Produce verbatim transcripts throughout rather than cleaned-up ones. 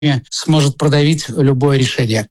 сможет продавить любое решение.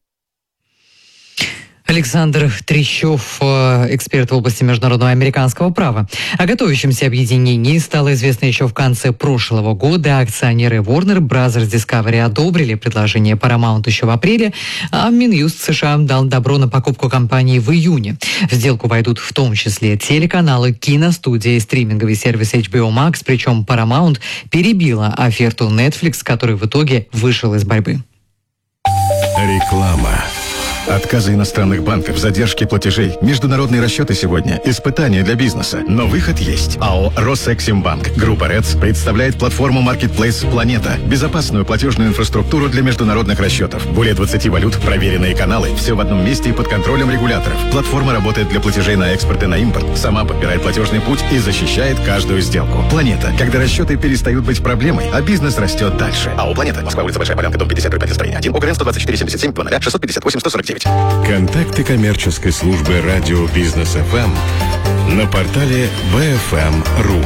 Александр Трещев, эксперт в области международного американского права. О готовящемся объединении стало известно еще в конце прошлого года. Акционеры Warner Bros. Discovery одобрили предложение Paramount еще в апреле, а Минюст США дал добро на покупку компании в июне. В сделку войдут в том числе телеканалы, киностудии, стриминговый сервис эйч би о Max, причем Paramount перебила оферту Netflix, который в итоге вышел из борьбы. Реклама. Отказы иностранных банков, задержки платежей, международные расчеты сегодня – испытания для бизнеса. Но выход есть. АО «Росэксимбанк» Группа РЭЦ представляет платформу Marketplace «Планета». Безопасную платежную инфраструктуру для международных расчетов. Более двадцати валют, проверенные каналы, все в одном месте и под контролем регуляторов. Платформа работает для платежей на экспорт и на импорт, сама подбирает платежный путь и защищает каждую сделку. «Планета». Когда расчеты перестают быть проблемой, а бизнес растет дальше. АО «Планета». Москва, улица Большая Полянка, дом пятьдесят, один, строение один. ОГРН сто двадцать четыре семьдесят семь, два ноль, шестьсот пятьдесят восемь, сто сорок девять. Контакты коммерческой службы радио Бизнес эф эм на портале би эф эм точка ру.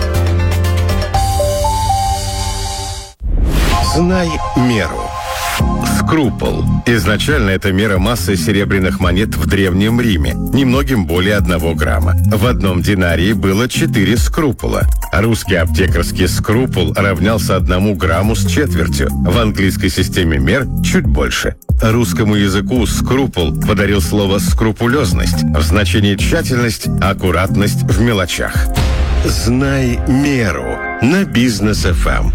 Знай меру. Скрупул. Изначально это мера массы серебряных монет в Древнем Риме, немногим более одного грамма. В одном динарии было четыре скрупула. Русский аптекарский скрупул равнялся одному грамму с четвертью. В английской системе мер чуть больше. Русскому языку скрупул подарил слово скрупулезность в значении тщательность, аккуратность в мелочах. Знай меру на Бизнес эф эм.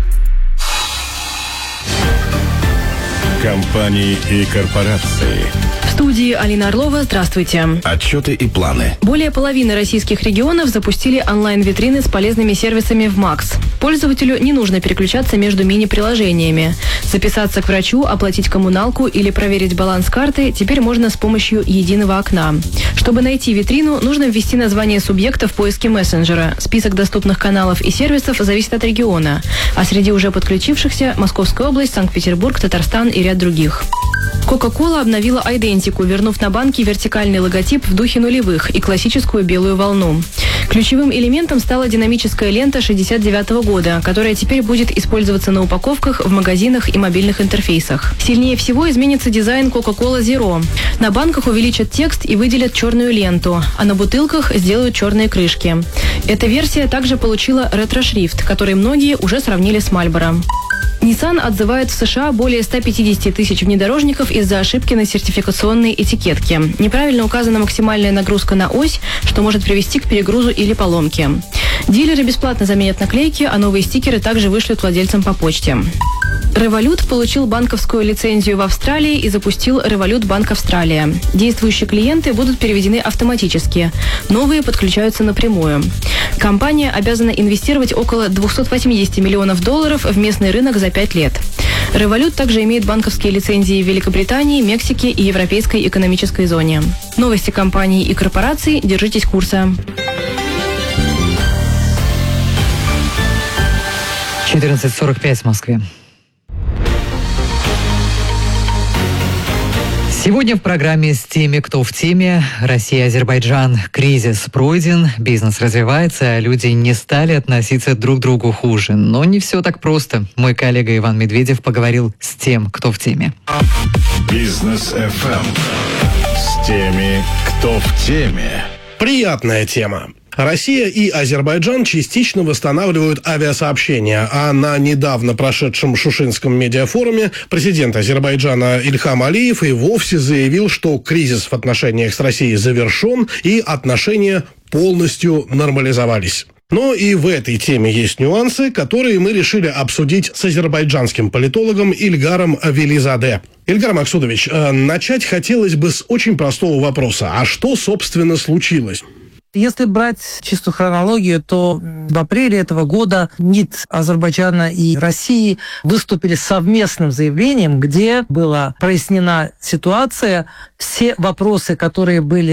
Компании и корпорации. В студии Алина Орлова. Здравствуйте. Отчеты и планы. Более половины российских регионов запустили онлайн-витрины с полезными сервисами в Макс. Пользователю не нужно переключаться между мини-приложениями. Записаться к врачу, оплатить коммуналку или проверить баланс карты теперь можно с помощью единого окна. Чтобы найти витрину, нужно ввести название субъекта в поиске мессенджера. Список доступных каналов и сервисов зависит от региона. А среди уже подключившихся – Московская область, Санкт-Петербург, Татарстан и ряд других. Coca-Cola обновила идентику, вернув на банке вертикальный логотип в духе нулевых и классическую белую волну. Ключевым элементом стала динамическая лента шестьдесят девятого года, которая теперь будет использоваться на упаковках, в магазинах и мобильных интерфейсах. Сильнее всего изменится дизайн Coca-Cola Zero. На банках увеличат текст и выделят черную ленту, а на бутылках сделают черные крышки. Эта версия также получила ретро-шрифт, который многие уже сравнили с Marlboro. Nissan отзывает в США более ста пятидесяти тысяч внедорожников из-за ошибки на сертификационной этикетке. Неправильно указана максимальная нагрузка на ось, что может привести к перегрузу или поломке. Дилеры бесплатно заменят наклейки, а новые стикеры также вышлют владельцам по почте. Revolut получил банковскую лицензию в Австралии и запустил Revolut Банк Австралия. Действующие клиенты будут переведены автоматически. Новые подключаются напрямую. Компания обязана инвестировать около двухсот восьмидесяти миллионов долларов в местный рынок за пять лет. Revolut также имеет банковские лицензии в Великобритании, Мексике и Европейской экономической зоне. Новости компаний и корпораций. Держитесь курса. четырнадцать сорок пять в Москве. Сегодня в программе «С теми, кто в теме». Россия, Азербайджан. Кризис пройден, бизнес развивается, а люди не стали относиться друг к другу хуже. Но не все так просто. Мой коллега Иван Медведев поговорил с тем, кто в теме. Бизнес эф эм. С теми, кто в теме. Приятная тема. Россия и Азербайджан частично восстанавливают авиасообщения, а на недавно прошедшем Шушинском медиафоруме президент Азербайджана Ильхам Алиев и вовсе заявил, что кризис в отношениях с Россией завершен и отношения полностью нормализовались. Но и в этой теме есть нюансы, которые мы решили обсудить с азербайджанским политологом Ильгаром Велизаде. Ильгар Максудович, начать хотелось бы с очень простого вопроса. А что, собственно, случилось? Если брать чистую хронологию, то в апреле этого года МИД Азербайджана и России выступили с совместным заявлением, где была прояснена ситуация, все вопросы, которые были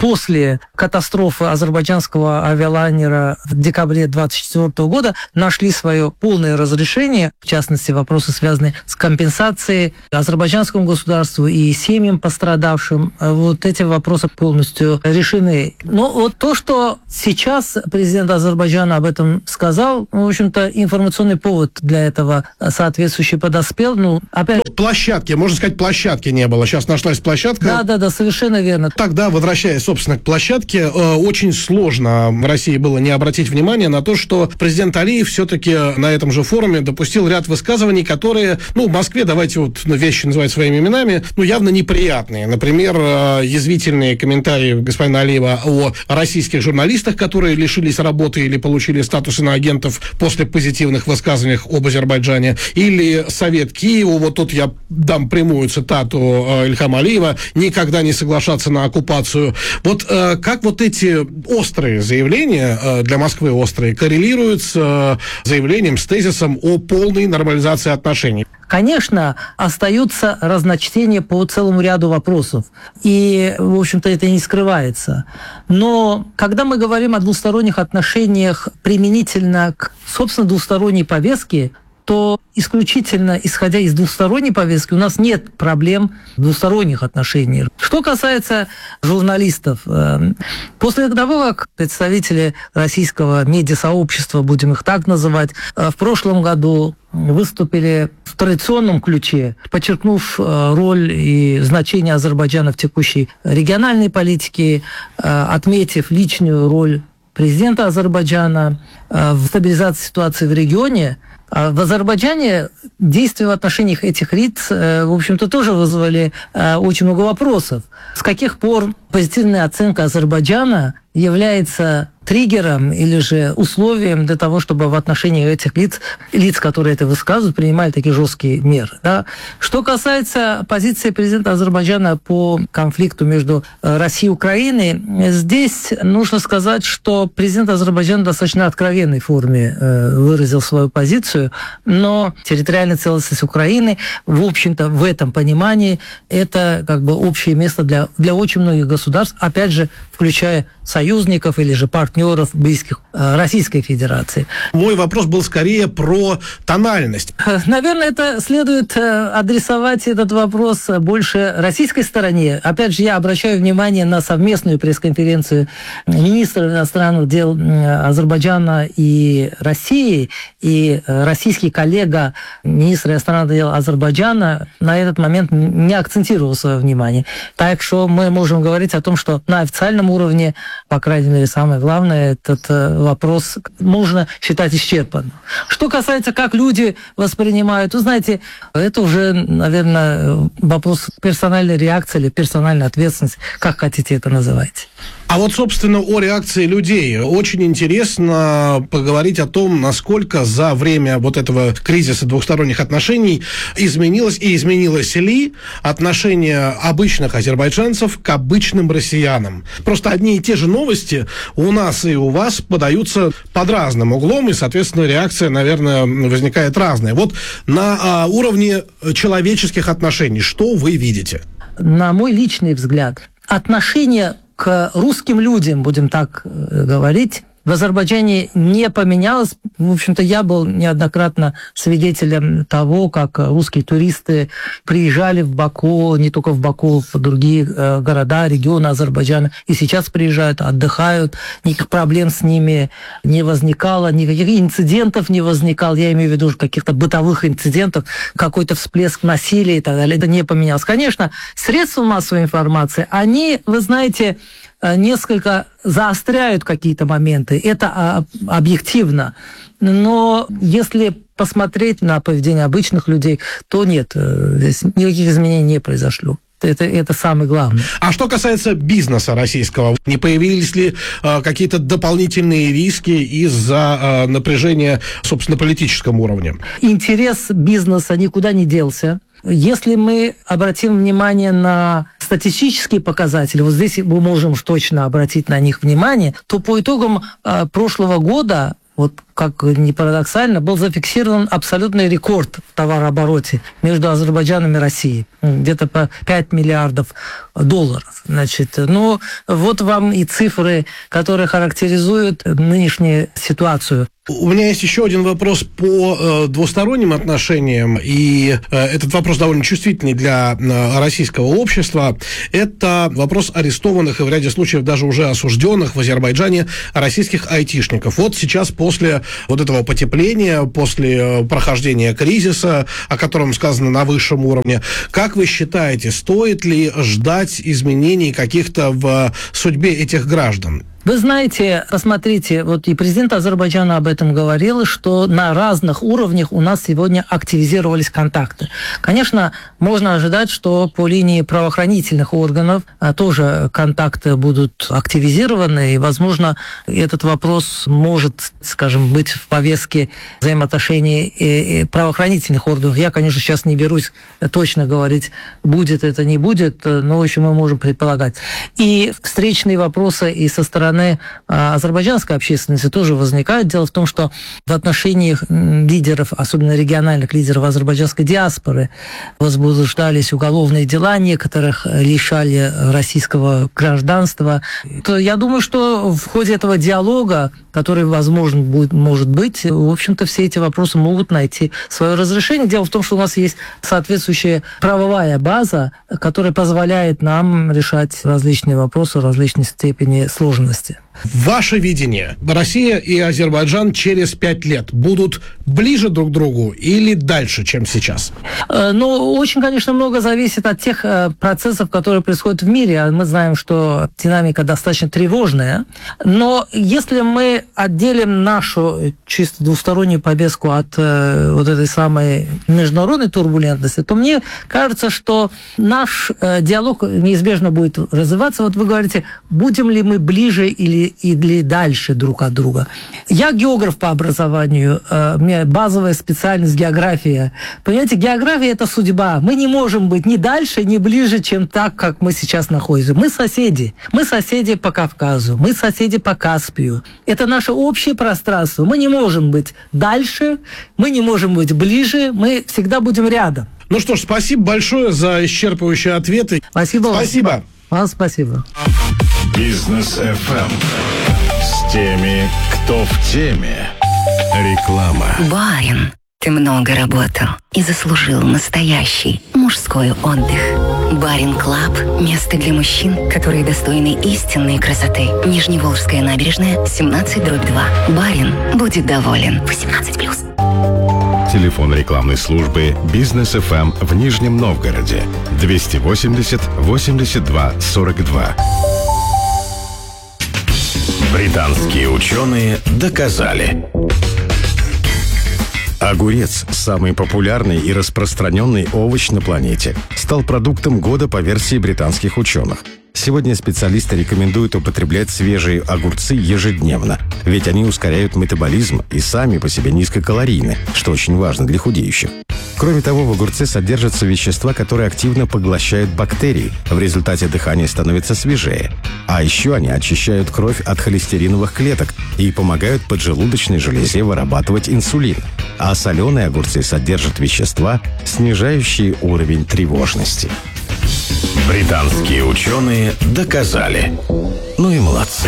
после катастрофы азербайджанского авиалайнера в декабре двадцать четвёртого года нашли свое полное разрешение, в частности, вопросы, связанные с компенсацией азербайджанскому государству и семьям пострадавшим. Вот эти вопросы полностью решены. Но вот то, что сейчас президент Азербайджана об этом сказал, в общем-то, информационный повод для этого соответствующий подоспел. Ну, опять... Площадки, можно сказать, площадки не было. Сейчас нашлась площадка. Да, да, да, совершенно верно. Тогда, возвращаясь, собственно, к площадке, очень сложно в России было не обратить внимание на то, что президент Алиев все-таки на этом же форуме допустил ряд высказываний, которые, ну, в Москве, давайте вот вещи называть своими именами, ну, явно неприятные. Например, язвительные комментарии господина Алиева о российских журналистах, которые лишились работы или получили статус иноагентов после позитивных высказываний об Азербайджане, или совет Киеву, вот тут я дам прямую цитату Ильхама Алиева, никогда не соглашаться на оккупацию. Вот э, как вот эти острые заявления, э, для Москвы острые, коррелируют с э, заявлением, с тезисом о полной нормализации отношений? Конечно, остаются разночтения по целому ряду вопросов. И, в общем-то, это не скрывается. Но когда мы говорим о двусторонних отношениях применительно к, собственно, двусторонней повестке, то исключительно исходя из двусторонней повестки у нас нет проблем двусторонних отношений. Что касается журналистов, после того, как представители российского медиасообщества, будем их так называть, в прошлом году выступили в традиционном ключе, подчеркнув роль и значение Азербайджана в текущей региональной политике, отметив личную роль президента Азербайджана в стабилизации ситуации в регионе, в Азербайджане действия в отношениях этих лиц, в общем-то, тоже вызвали очень много вопросов. С каких пор позитивная оценка Азербайджана является триггером или же условием для того, чтобы в отношении этих лиц, лиц, которые это высказывают, принимали такие жесткие меры. Да? Что касается позиции президента Азербайджана по конфликту между Россией и Украиной, здесь нужно сказать, что президент Азербайджана в достаточно откровенной форме выразил свою позицию, но территориальная целостность Украины, в общем-то, в этом понимании, это как бы общее место для, для очень многих государств, опять же, включая союзников или же партнеров, близких Российской Федерации. Мой вопрос был скорее про тональность. Наверное, это следует адресовать этот вопрос больше российской стороне. Опять же, я обращаю внимание на совместную пресс-конференцию министров иностранных дел Азербайджана и России, и российский коллега министра иностранных дел Азербайджана на этот момент не акцентировал свое внимание. Так что мы можем говорить о том, что на официальном уровне, по крайней мере, самое главное, этот вопрос можно считать исчерпанным. Что касается, как люди воспринимают, вы знаете, это уже, наверное, вопрос персональной реакции или персональной ответственности, как хотите это называть. А вот, собственно, о реакции людей. Очень интересно поговорить о том, насколько за время вот этого кризиса двухсторонних отношений изменилось и изменилось ли отношение обычных азербайджанцев к обычным россиянам. Просто одни и те же новости у нас и у вас подаются под разным углом, и, соответственно, реакция, наверное, возникает разная. Вот на а, уровне человеческих отношений что вы видите? На мой личный взгляд, отношение к русским людям, будем так говорить, в Азербайджане не поменялось. В общем-то, я был неоднократно свидетелем того, как русские туристы приезжали в Баку, не только в Баку, в другие города, регионы Азербайджана, и сейчас приезжают, отдыхают, никаких проблем с ними не возникало, никаких инцидентов не возникало, я имею в виду каких-то бытовых инцидентов, какой-то всплеск насилия и так далее. Это не поменялось. Конечно, средства массовой информации, они, вы знаете, несколько заостряют какие-то моменты. Это объективно. Но если посмотреть на поведение обычных людей, то нет, здесь никаких изменений не произошло. Это, это самое главное. А что касается бизнеса российского, не появились ли э, какие-то дополнительные риски из-за э, напряжения, собственно, политическом уровне? Интерес бизнеса никуда не делся. Если мы обратим внимание на статистические показатели, вот здесь мы можем точно обратить на них внимание, то по итогам э, прошлого года, вот как ни парадоксально, был зафиксирован абсолютный рекорд в товарообороте между Азербайджаном и Россией. Где-то по пять миллиардов долларов. Значит, ну, вот вам и цифры, которые характеризуют нынешнюю ситуацию. У меня есть еще один вопрос по э, двусторонним отношениям, и э, этот вопрос довольно чувствительный для э, российского общества. Это вопрос арестованных и в ряде случаев даже уже осужденных в Азербайджане российских айтишников. Вот сейчас после вот этого потепления, после э, прохождения кризиса, о котором сказано на высшем уровне, как вы считаете, стоит ли ждать изменений каких-то в судьбе этих граждан? Вы знаете, посмотрите, вот и президент Азербайджана об этом говорил, что на разных уровнях у нас сегодня активизировались контакты. Конечно, можно ожидать, что по линии правоохранительных органов тоже контакты будут активизированы, и, возможно, этот вопрос может, скажем, быть в повестке взаимоотношений правоохранительных органов. Я, конечно, сейчас не берусь точно говорить, будет это, не будет, но, в общем, мы можем предполагать. И встречные вопросы и со стороны азербайджанской общественности тоже возникают. Дело в том, что в отношениях лидеров, особенно региональных лидеров азербайджанской диаспоры, возбуждались уголовные дела, некоторых лишали российского гражданства. То я думаю, что в ходе этого диалога, который, возможно, будет, может быть, в общем-то, все эти вопросы могут найти свое разрешение. Дело в том, что у нас есть соответствующая правовая база, которая позволяет нам решать различные вопросы в различной степени сложности. Ваше видение: Россия и Азербайджан через пять лет будут ближе друг к другу или дальше, чем сейчас? Ну, очень, конечно, много зависит от тех процессов, которые происходят в мире. Мы знаем, что динамика достаточно тревожная. Но если мы отделим нашу чисто двустороннюю повестку от вот этой самой международной турбулентности, то мне кажется, что наш диалог неизбежно будет развиваться. Вот вы говорите, будем ли мы ближе или или дальше друг от друга. Я географ по образованию, у меня базовая специальность география. Понимаете, география – это судьба. Мы не можем быть ни дальше, ни ближе, чем так, как мы сейчас находимся. Мы соседи. Мы соседи по Кавказу, мы соседи по Каспию. Это наше общее пространство. Мы не можем быть дальше, мы не можем быть ближе, мы всегда будем рядом. Ну что ж, спасибо большое за исчерпывающие ответы. Спасибо вам. Спасибо. Вам спасибо. Бизнес эф эм с теми, кто в теме. Реклама. Барин, ты много работал и заслужил настоящий мужской отдых. Барин Клаб – место для мужчин, которые достойны истинной красоты. Нижневолжская набережная, семнадцать дробь два. Барин будет доволен. восемнадцать плюс. Телефон рекламной службы «Бизнес эф эм» в Нижнем Новгороде двести восемьдесят восемьдесят два сорок два. Британские ученые доказали. Огурец, самый популярный и распространенный овощ на планете, стал продуктом года по версии британских ученых. Сегодня специалисты рекомендуют употреблять свежие огурцы ежедневно, ведь они ускоряют метаболизм и сами по себе низкокалорийны, что очень важно для худеющих. Кроме того, в огурце содержатся вещества, которые активно поглощают бактерии. В результате дыхание становится свежее. А еще они очищают кровь от холестериновых клеток и помогают поджелудочной железе вырабатывать инсулин. А соленые огурцы содержат вещества, снижающие уровень тревожности. Британские ученые доказали. Ну и молодцы.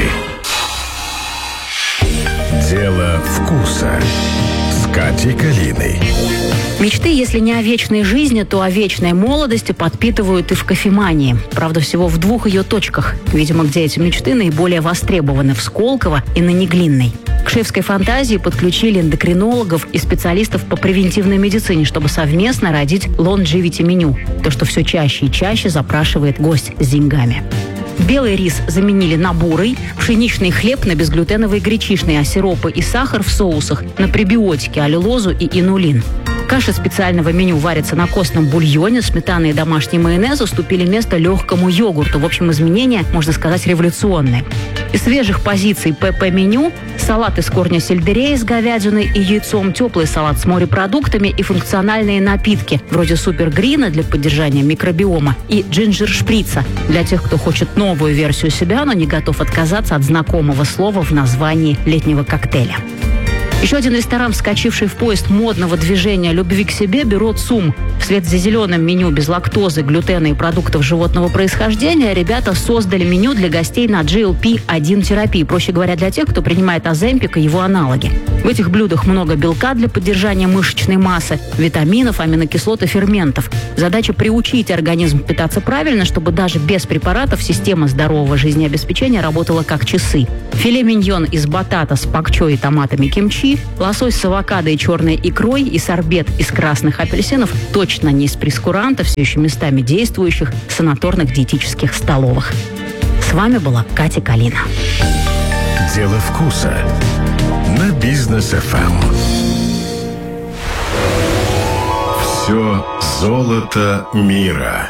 Дело вкуса с Катей Калиной. Мечты, если не о вечной жизни, то о вечной молодости подпитывают и в кофемании. Правда, всего в двух ее точках. Видимо, где эти мечты наиболее востребованы – в Сколково и на Неглинной. К шефской фантазии подключили эндокринологов и специалистов по превентивной медицине, чтобы совместно родить longevity-меню. То, что все чаще и чаще запрашивает гость с деньгами. Белый рис заменили на бурый, пшеничный хлеб на безглютеновый гречишный, а сиропы и сахар в соусах на пребиотики, аллюлозу и инулин. Каши специального меню варятся на костном бульоне, сметана и домашний майонез уступили место легкому йогурту. В общем, изменения, можно сказать, революционные. Из свежих позиций ПП-меню салат из корня сельдерея с говядиной и яйцом, теплый салат с морепродуктами и функциональные напитки, вроде супергрина для поддержания микробиома и джинджер-шприца для тех, кто хочет новую версию себя, но не готов отказаться от знакомого слова в названии летнего коктейля. Еще один ресторан, вскочивший в поезд модного движения любви к себе, бюро ЦУМ. Вслед за зеленым меню без лактозы, глютена и продуктов животного происхождения ребята создали меню для гостей на джи эл пи один терапии. Проще говоря, для тех, кто принимает Оземпик и его аналоги. В этих блюдах много белка для поддержания мышечной массы, витаминов, аминокислот и ферментов. Задача приучить организм питаться правильно, чтобы даже без препаратов система здорового жизнеобеспечения работала как часы. Филе миньон из батата с пакчой и томатами кимчи, лосось с авокадо и черной икрой и сорбет из красных апельсинов точно не из прескурантов, все еще местами действующих санаторно-диетических столовых. С вами была Катя Калина. Дело вкуса на Бизнес эф эм. Все золото мира.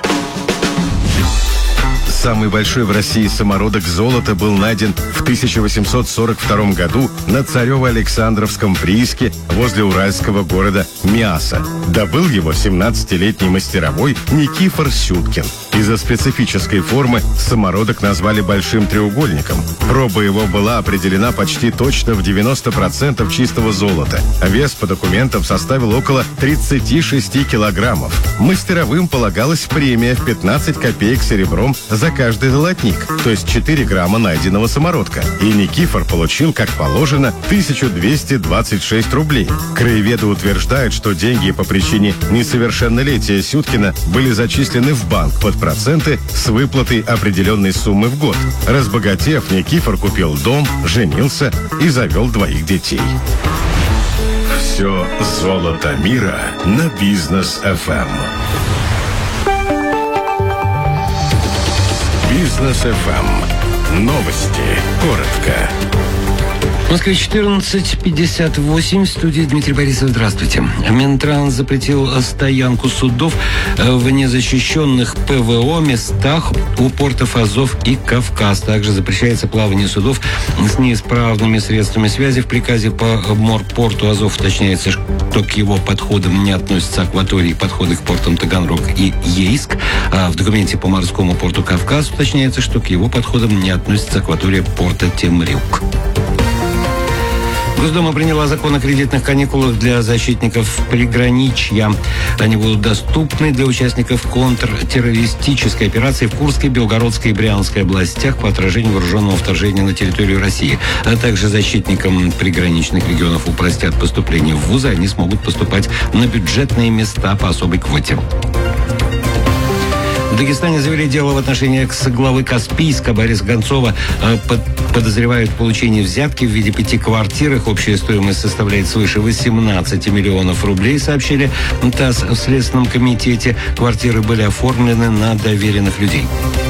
Самый большой в России самородок золота был найден в тысяча восемьсот сорок втором году на Царево-Александровском прииске возле уральского города Миаса. Добыл его семнадцатилетний мастеровой Никифор Сюткин. Из-за специфической формы самородок назвали большим треугольником. Проба его была определена почти точно в девяносто процентов чистого золота. Вес по документам составил около тридцать шесть килограммов. Мастеровым полагалась премия в пятнадцать копеек серебром за каждый золотник, то есть четыре грамма найденного самородка. И Никифор получил, как положено, тысячу двести двадцать шесть рублей. Краеведы утверждают, что деньги по причине несовершеннолетия Сюткина были зачислены в банк под проценты с выплатой определенной суммы в год. Разбогатев, Никифор купил дом, женился и завел двоих детей. Все золото мира на Бизнес эф эм. Бизнес эф эм. Новости. Коротко. В Москве четырнадцать пятьдесят восемь. В студии Дмитрий Борисов. Здравствуйте. Минтранс запретил стоянку судов в незащищенных пэ вэ о местах у портов Азов и Кавказ. Также запрещается плавание судов с неисправными средствами связи. В приказе по морпорту Азов уточняется, что к его подходам не относятся акватории и подходы к портам Таганрог и Ейск. А в документе по морскому порту Кавказ уточняется, что к его подходам не относится акватория порта Темрюк. Госдума приняла закон о кредитных каникулах для защитников приграничья. Они будут доступны для участников контртеррористической операции в Курской, Белгородской и Брянской областях по отражению вооруженного вторжения на территорию России. А также защитникам приграничных регионов упростят поступление в вузы. Они смогут поступать на бюджетные места по особой квоте. В Дагестане завели дело в отношении экс-главы Каспийска Бориса Гонцова. Подозревают в получении взятки в виде пяти квартир. Их общая стоимость составляет свыше восемнадцати миллионов рублей, сообщили ТАСС в Следственном комитете. Квартиры были оформлены на доверенных людей.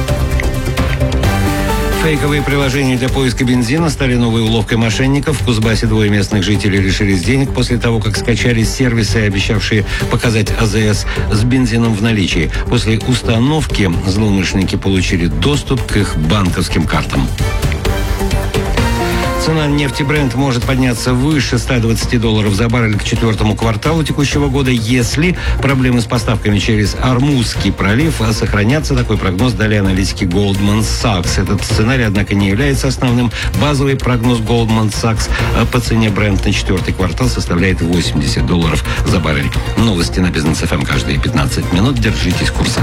Фейковые приложения для поиска бензина стали новой уловкой мошенников. В Кузбассе двое местных жителей лишились денег после того, как скачали сервисы, обещавшие показать а зэ эс с бензином в наличии. После установки злоумышленники получили доступ к их банковским картам. Цена нефти Brent может подняться выше ста двадцати долларов за баррель к четвертому кварталу текущего года, если проблемы с поставками через Ормузский пролив сохранятся. Такой прогноз дали аналитики Goldman Sachs. Этот сценарий, однако, не является основным. Базовый прогноз Goldman Sachs по цене Brent на четвертый квартал составляет восемьдесят долларов за баррель. Новости на Бизнес эф эм каждые пятнадцать минут. Держитесь курса.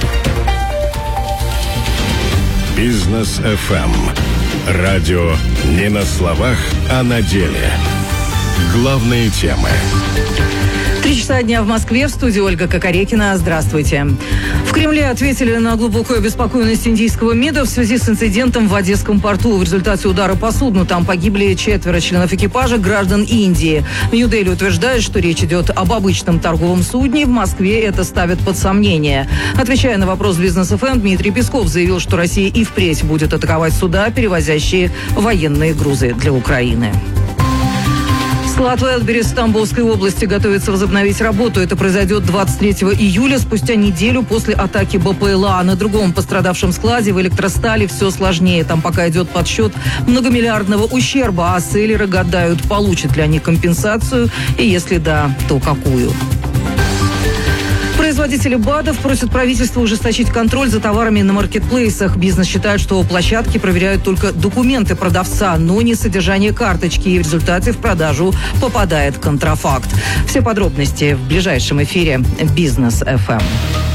Бизнес эф эм. Радио не на словах, а на деле. Главные темы. Три часа дня в Москве. В студии Ольга Кокорекина. Здравствуйте. В Кремле ответили на глубокую обеспокоенность индийского МИДа в связи с инцидентом в Одесском порту. В результате удара по судну там погибли четверо членов экипажа, граждан Индии. Нью-Дели утверждает, что речь идет об обычном торговом судне. В Москве это ставят под сомнение. Отвечая на вопрос Бизнес эф эм, Дмитрий Песков заявил, что Россия и впредь будет атаковать суда, перевозящие военные грузы для Украины. Склад Уэлберис в Тамбовской области готовится возобновить работу. Это произойдет двадцать третьего июля, спустя неделю после атаки бэ пэ эл а. На другом пострадавшем складе в Электростали все сложнее. Там пока идет подсчет многомиллиардного ущерба, а селлеры гадают, получат ли они компенсацию, и если да, то какую. Производитель Производители БАДов просят правительство ужесточить контроль за товарами на маркетплейсах. Бизнес считает, что площадки проверяют только документы продавца, но не содержание карточки. И в результате в продажу попадает контрафакт. Все подробности в ближайшем эфире «Бизнес эф эм».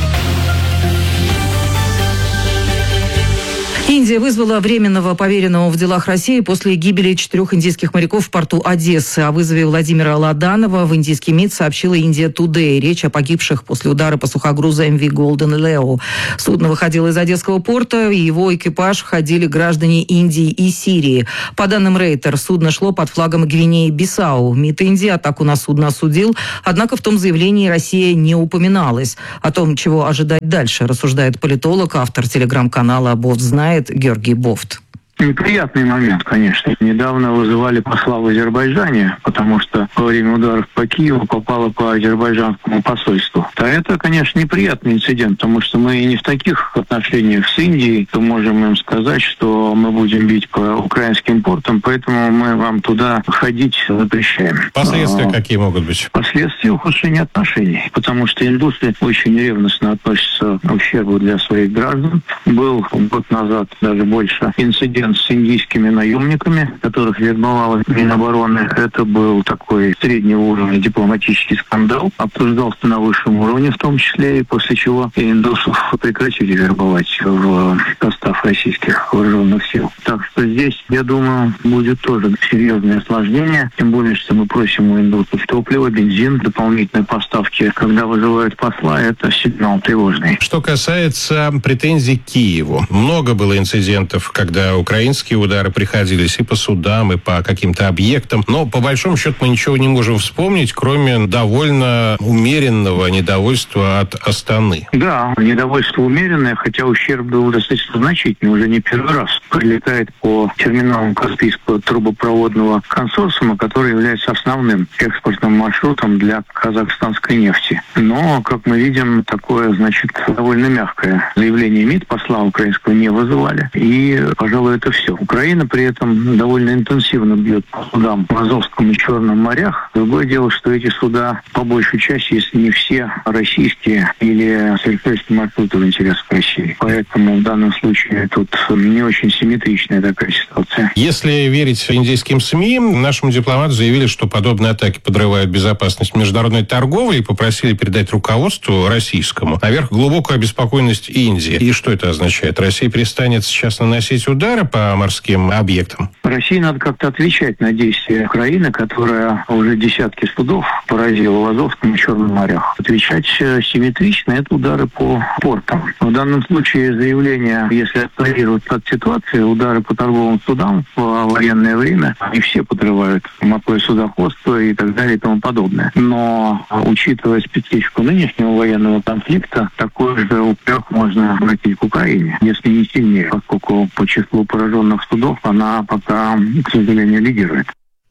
Индия вызвала временного поверенного в делах России после гибели четырех индийских моряков в порту Одессы. О вызове Владимира Ладанова в индийский МИД сообщила India Today. Речь о погибших после удара по сухогрузу эм ви Golden Leo. Судно выходило из Одесского порта, и его экипаж входили граждане Индии и Сирии. По данным Рейтер, судно шло под флагом Гвинеи-Бисау. МИД Индии атаку на судно осудил, однако в том заявлении Россия не упоминалась. О том, чего ожидать дальше, рассуждает политолог, автор телеграм-канала «Бовт знает» Георгий Бовт. Неприятный момент, конечно. Недавно вызывали посла в Азербайджане, потому что во время ударов по Киеву попало по азербайджанскому посольству. А это, конечно, неприятный инцидент, потому что мы не в таких отношениях с Индией, то можем им сказать, что мы будем бить по украинским портам, поэтому мы вам туда ходить запрещаем. Последствия а, какие могут быть? Последствия ухудшения отношений, потому что индусы очень ревностно относятся к ущербу для своих граждан. Был год назад даже больше инцидент с индийскими наемниками, которых вербовала Минобороны. Это был такой среднего уровня дипломатический скандал. Обсуждался на высшем уровне в том числе, и после чего индусов прекратили вербовать в состав российских вооруженных сил. Так что здесь, я думаю, будет тоже серьезное осложнение. Тем более, что мы просим у индусов топливо, бензин, дополнительные поставки. Когда вызывают посла, это сигнал тревожный. Что касается претензий к Киеву. Много было инцидентов, когда Украина Украинские удары приходились и по судам, и по каким-то объектам. Но, по большому счету, мы ничего не можем вспомнить, кроме довольно умеренного недовольства от Астаны. Да, недовольство умеренное, хотя ущерб был достаточно значительный. Уже не первый раз прилетает по терминалам Каспийского трубопроводного консорциума, который является основным экспортным маршрутом для казахстанской нефти. Но, как мы видим, такое, значит, довольно мягкое заявление МИД посла украинского не вызывали. И, пожалуй, это все. Украина при этом довольно интенсивно бьет по судам в Азовском и Черном морях. Другое дело, что эти суда, по большей части, если не все, российские или сельскохозяйственные маршруты в интересах России. Поэтому в данном случае тут не очень симметричная такая ситуация. Если верить индийским СМИ, нашему дипломату заявили, что подобные атаки подрывают безопасность международной торговли и попросили передать руководству российскому наверх глубокую обеспокоенность Индии. И что это означает? Россия перестанет сейчас наносить удары по морским объектам? России надо как-то отвечать на действия Украины, которая уже десятки судов поразила в Азовском и Черном морях. Отвечать симметрично — это удары по портам. В данном случае заявление, если отпарировать от ситуации, удары по торговым судам в военное время, они все подрывают морское судоходство и так далее и тому подобное. Но, учитывая специфику нынешнего военного конфликта, такой же упрек можно обратить к Украине, если не сильнее, поскольку по числу пораженных судов она пока, к сожалению, лидирует.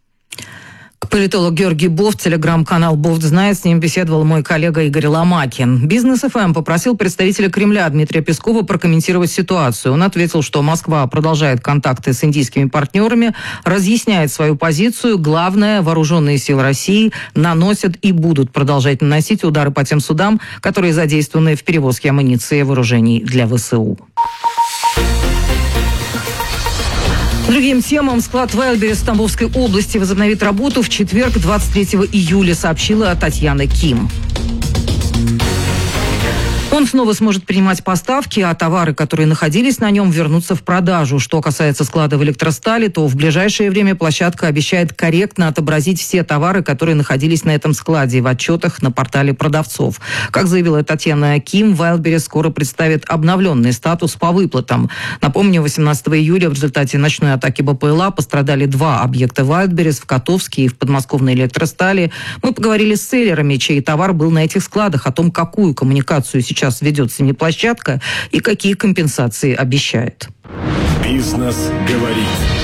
Политолог Георгий Бовт, телеграм-канал «Бовт знает», с ним беседовал мой коллега Игорь Ломакин. Бизнес эф эм попросил представителя Кремля Дмитрия Пескова прокомментировать ситуацию. Он ответил, что Москва продолжает контакты с индийскими партнерами, разъясняет свою позицию. Главное, вооруженные силы России наносят и будут продолжать наносить удары по тем судам, которые задействованы в перевозке амуниции и вооружений для вэ эс у. Другим темам. Склад Wildberries в Тамбовской области возобновит работу в четверг, двадцать третьего июля, сообщила Татьяна Ким. Он снова сможет принимать поставки, а товары, которые находились на нем, вернутся в продажу. Что касается склада в Электростали, то в ближайшее время площадка обещает корректно отобразить все товары, которые находились на этом складе в отчетах на портале продавцов. Как заявила Татьяна Ким, Wildberries скоро представит обновленный статус по выплатам. Напомню, восемнадцатого июля в результате ночной атаки бэ пэ эл а пострадали два объекта Wildberries в Котовске и в подмосковной Электростали. Мы поговорили с селлерами, чей товар был на этих складах, о том, какую коммуникацию сейчас ведет семиплощадка и какие компенсации обещает. Бизнес говорит.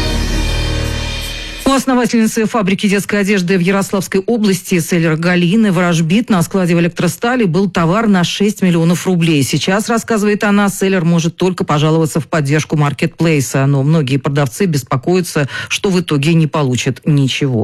У основательницы фабрики детской одежды в Ярославской области селлера Галины Ворожбит на складе в Электростали был товар на шесть миллионов рублей. Сейчас, рассказывает она, селлер может только пожаловаться в поддержку маркетплейса, но многие продавцы беспокоятся, что в итоге не получат ничего.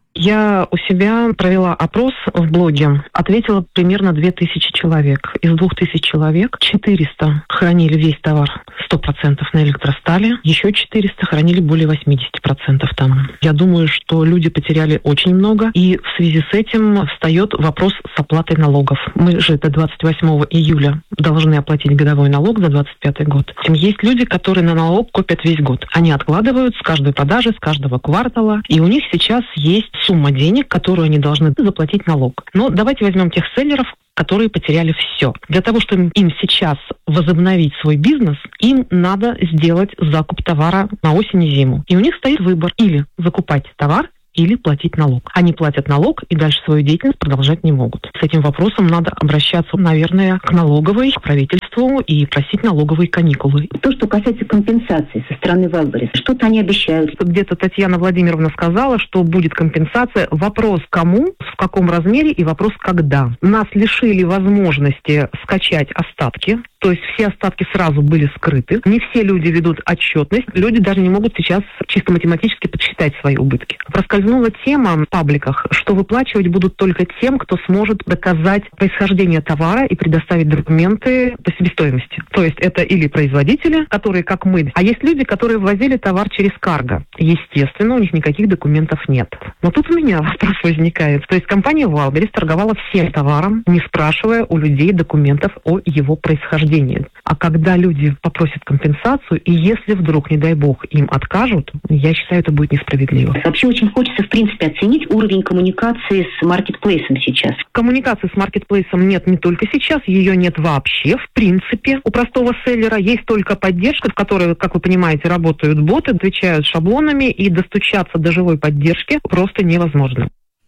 Я у себя провела опрос в блоге, ответила примерно две тысячи человек. Из двух тысяч человек четыреста хранили весь товар сто процентов на электростале, еще четыреста хранили более восемьдесят процентов там. Я думаю, что люди потеряли очень много, и в связи с этим встает вопрос с оплатой налогов. Мы же до двадцать восьмого июля должны оплатить годовой налог за двадцать пятый год. Есть люди, которые на налог копят весь год. Они откладывают с каждой продажи, с каждого квартала, и у них сейчас есть сумма денег, которую они должны заплатить налог. Но давайте возьмем тех селлеров, которые потеряли все. Для того, чтобы им сейчас возобновить свой бизнес, им надо сделать закуп товара на осень и зиму. И у них стоит выбор: или закупать товар, или платить налог. Они платят налог и дальше свою деятельность продолжать не могут. С этим вопросом надо обращаться, наверное, к налоговой, к правительству и просить налоговые каникулы. То, что касается компенсации со стороны Wildberries, что-то они обещают. Где-то Татьяна Владимировна сказала, что будет компенсация. Вопрос кому, в каком размере и вопрос когда. Нас лишили возможности скачать остатки. То есть все остатки сразу были скрыты. Не все люди ведут отчетность. Люди даже не могут сейчас чисто математически подсчитать свои убытки. Проскользнула тема в пабликах, что выплачивать будут только тем, кто сможет доказать происхождение товара и предоставить документы по себестоимости. То есть это или производители, которые, как мы, а есть люди, которые ввозили товар через карго. Естественно, у них никаких документов нет. Но тут у меня вопрос возникает. То есть компания Wildberries торговала всем товаром, не спрашивая у людей документов о его происхождении. А когда люди попросят компенсацию, и если вдруг, не дай бог, им откажут, я считаю, это будет несправедливо. Вообще очень хочется, в принципе, оценить уровень коммуникации с маркетплейсом сейчас. Коммуникации с маркетплейсом нет не только сейчас, ее нет вообще, в принципе. У простого селлера есть только поддержка, в которой, как вы понимаете, работают боты, отвечают шаблонами, и достучаться до живой поддержки просто невозможно.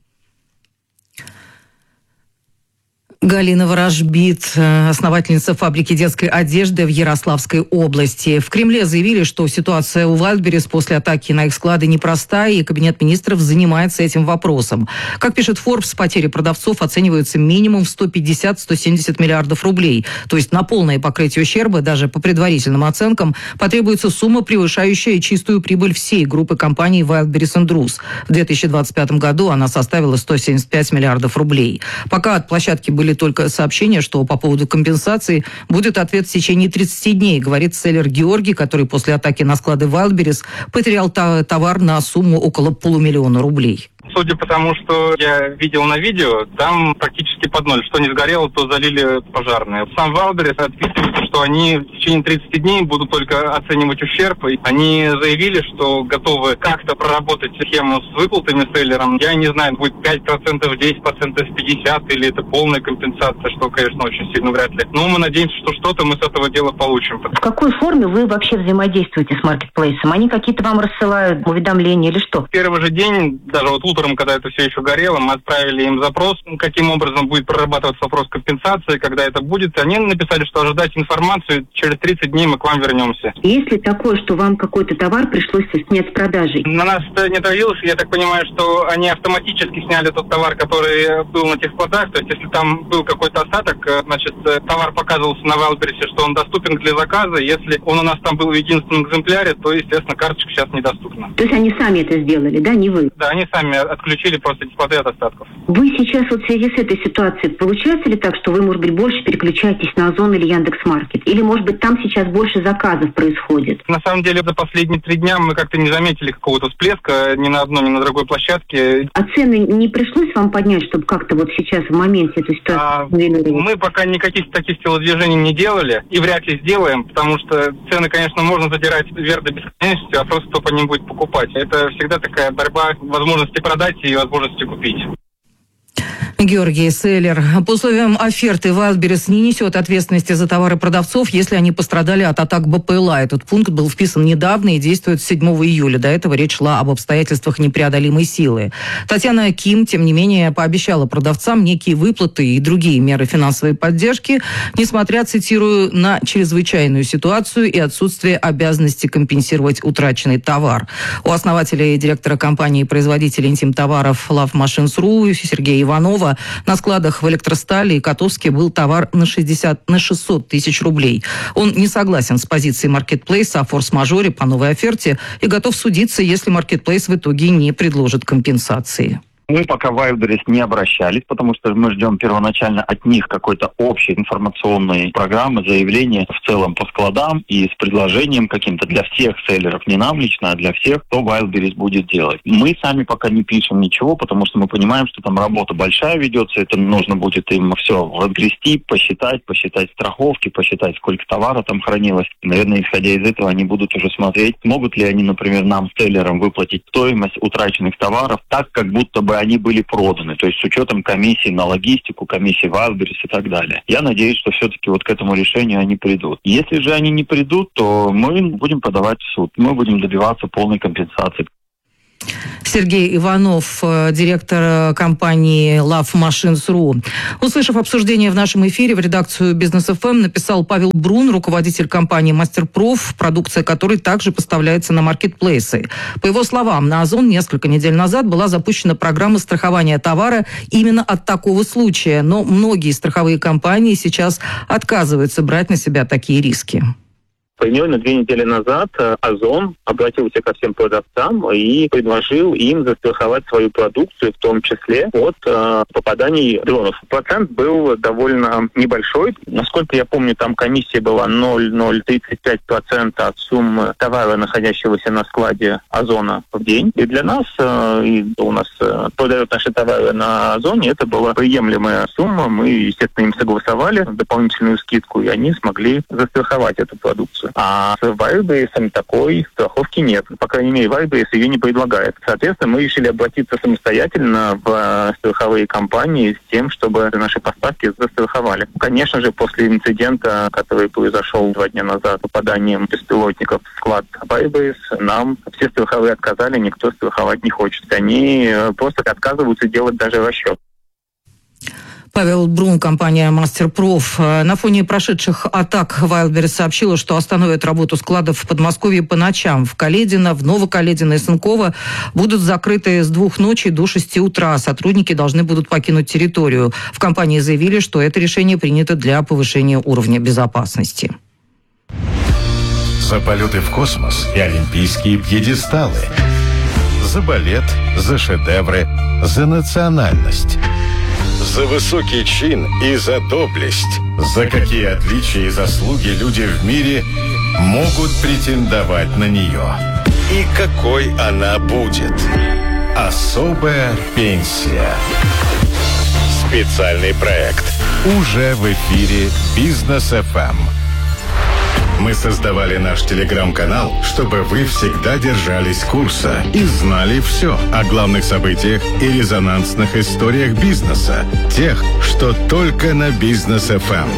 Галина Ворожбит, основательница фабрики детской одежды в Ярославской области. В Кремле заявили, что ситуация у Wildberries после атаки на их склады непростая, и Кабинет министров занимается этим вопросом. Как пишет Forbes, потери продавцов оцениваются минимум в сто пятьдесят - сто семьдесят миллиардов рублей. То есть на полное покрытие ущерба, даже по предварительным оценкам, потребуется сумма, превышающая чистую прибыль всей группы компаний Wildberries энд Roos. В две тысячи двадцать пятом году она составила сто семьдесят пять миллиардов рублей. Пока от площадки были только сообщения, что по поводу компенсации будет ответ в течение тридцати дней, говорит селлер Георгий, который после атаки на склады Wildberries потерял товар на сумму около полумиллиона рублей. Судя по тому, что я видел на видео, там практически под ноль. Что не сгорело, то залили пожарные. Сам Wildberries отписывает, что они в течение тридцати дней будут только оценивать ущерб. И они заявили, что готовы как-то проработать схему с выплатами селлерам. Я не знаю, будет пять процентов, десять процентов, пятьдесят процентов, или это полная компенсация, что, конечно, очень сильно вряд ли. Но мы надеемся, что что-то мы с этого дела получим. В какой форме вы вообще взаимодействуете с маркетплейсом? Они какие-то вам рассылают уведомления или что? В первый же день, даже вот утром, когда это все еще горело, мы отправили им запрос, каким образом будет прорабатываться вопрос компенсации, когда это будет. Они написали, что ожидать информацию, через тридцать дней мы к вам вернемся. Есть ли такое, что вам какой-то товар пришлось снять с продажи? На нас это не отразилось. Я так понимаю, что они автоматически сняли тот товар, который был на тех складах. То есть, если там был какой-то остаток, значит, товар показывался на Wildberries, что он доступен для заказа. Если он у нас там был в единственном экземпляре, то, естественно, карточка сейчас недоступна. То есть они сами это сделали, да, не вы? Да, они сами отключили просто эти склады от остатков. Вы сейчас вот в связи с этой ситуацией, получается ли так, что вы, может быть, больше переключаетесь на Озон или Яндекс.Маркет? Или, может быть, там сейчас больше заказов происходит? На самом деле, за последние три дня мы как-то не заметили какого-то всплеска ни на одной, ни на другой площадке. А цены не пришлось вам поднять, чтобы как-то вот сейчас в моменте эту ситуацию а, мы пока никаких таких телодвижений не делали и вряд ли сделаем, потому что цены, конечно, можно задирать вверх до бесконечности, а просто кто по ним будет покупать. Это всегда такая борьба возможности продать и возможности купить. Георгий, селлер. По условиям оферты Wildberries не несет ответственности за товары продавцов, если они пострадали от атак БПЛА. Этот пункт был вписан недавно и действует с седьмого июля. До этого речь шла об обстоятельствах непреодолимой силы. Татьяна Ким, тем не менее, пообещала продавцам некие выплаты и другие меры финансовой поддержки, несмотря, цитирую, на чрезвычайную ситуацию и отсутствие обязанности компенсировать утраченный товар. У основателя и директора компании-производителя интим-товаров Love Machines точка ру Сергея Иванова на складах в Электростале и Котовске был товар на шестьдесят на шестьсот тысяч рублей. Он не согласен с позицией маркетплейса о форс-мажоре по новой оферте и готов судиться, если маркетплейс в итоге не предложит компенсации. Мы пока в Wildberries не обращались, потому что мы ждем первоначально от них какой-то общей информационной программы, заявления в целом по складам и с предложением каким-то для всех селлеров, не нам лично, а для всех, кто Wildberries будет делать. Мы сами пока не пишем ничего, потому что мы понимаем, что там работа большая ведется, это нужно будет им все разгрести, посчитать, посчитать страховки, посчитать, сколько товара там хранилось. Наверное, исходя из этого, они будут уже смотреть, могут ли они, например, нам, селлерам, выплатить стоимость утраченных товаров так, как будто бы они были проданы, то есть с учетом комиссии на логистику, комиссии в Wildberries и так далее. Я надеюсь, что все-таки вот к этому решению они придут. Если же они не придут, то мы будем подавать в суд, мы будем добиваться полной компенсации. Сергей Иванов, директор компании Love Machines.ru. Услышав обсуждение в нашем эфире, в редакцию Бизнес эф эм написал Павел Брун, руководитель компании MasterProof, продукция которой также поставляется на маркетплейсы. По его словам, на Озон несколько недель назад была запущена программа страхования товара именно от такого случая, но многие страховые компании сейчас отказываются брать на себя такие риски. Примерно две недели назад Озон обратился ко всем продавцам и предложил им застраховать свою продукцию, в том числе от э, попаданий дронов. Процент был довольно небольшой. Насколько я помню, там комиссия была ноль целых тридцать пять сотых процента от суммы товара, находящегося на складе Озона в день. И для нас, э, и у нас э, продают наши товары на Озоне, это была приемлемая сумма. Мы, естественно, им согласовали дополнительную скидку, и они смогли застраховать эту продукцию. А с Wildberries такой страховки нет. По крайней мере, Wildberries ее не предлагает. Соответственно, мы решили обратиться самостоятельно в страховые компании с тем, чтобы наши поставки застраховали. Конечно же, после инцидента, который произошел два дня назад, попаданием беспилотников в склад Wildberries, нам все страховые отказали, никто страховать не хочет. Они просто отказываются делать даже расчет. Павел Брун, компания MasterProof. На фоне прошедших атак Wildberries сообщила, что остановит работу складов в Подмосковье по ночам. В Каледино, в Новокаледино и Сынково будут закрыты с двух ночи до шести утра. Сотрудники должны будут покинуть территорию. В компании заявили, что это решение принято для повышения уровня безопасности. За полеты в космос и олимпийские пьедесталы. За балет, за шедевры, за национальность. За высокий чин и за доблесть. За какие отличия и заслуги люди в мире могут претендовать на нее. И какой она будет. Особая пенсия. Специальный проект. Уже в эфире Бизнес эф эм. Мы создавали наш телеграм-канал, чтобы вы всегда держались курса и знали все о главных событиях и резонансных историях бизнеса. Тех, что только на Бизнес эф эм.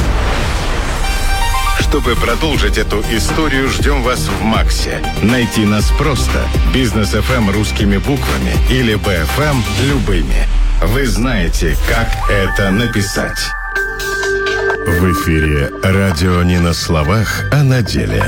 Чтобы продолжить эту историю, ждем вас в Максе. Найти нас просто. Бизнес эф эм русскими буквами или би эф эм любыми. Вы знаете, как это написать. В эфире радио не на словах, а на деле.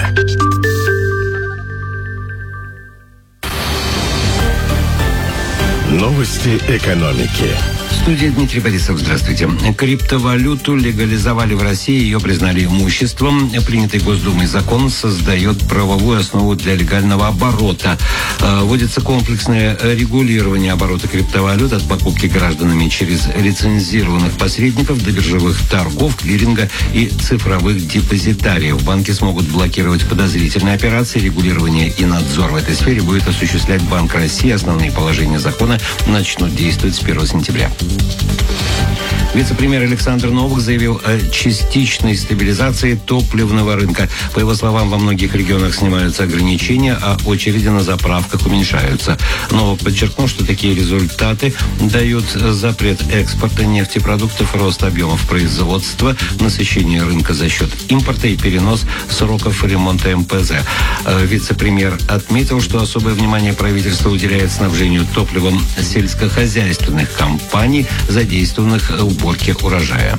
Новости экономики. В студии Дмитрий Борисов. Здравствуйте. Криптовалюту легализовали в России, ее признали имуществом. Принятый Госдумой закон создает правовую основу для легального оборота. Вводится комплексное регулирование оборота криптовалют от покупки гражданами через лицензированных посредников до биржевых торгов, клиринга и цифровых депозитариев. Банки смогут блокировать подозрительные операции. Регулирование и надзор в этой сфере будет осуществлять Банк России. Основные положения закона начнут действовать с первого сентября. Вице-премьер Александр Новак заявил о частичной стабилизации топливного рынка. По его словам, во многих регионах снимаются ограничения, а очереди на заправках уменьшаются. Новак подчеркнул, что такие результаты дают запрет экспорта нефтепродуктов, рост объемов производства, насыщение рынка за счет импорта и перенос сроков ремонта эм пэ зэ. Вице-премьер отметил, что особое внимание правительство уделяет снабжению топливом сельскохозяйственных компаний, задействованных в уборке урожая.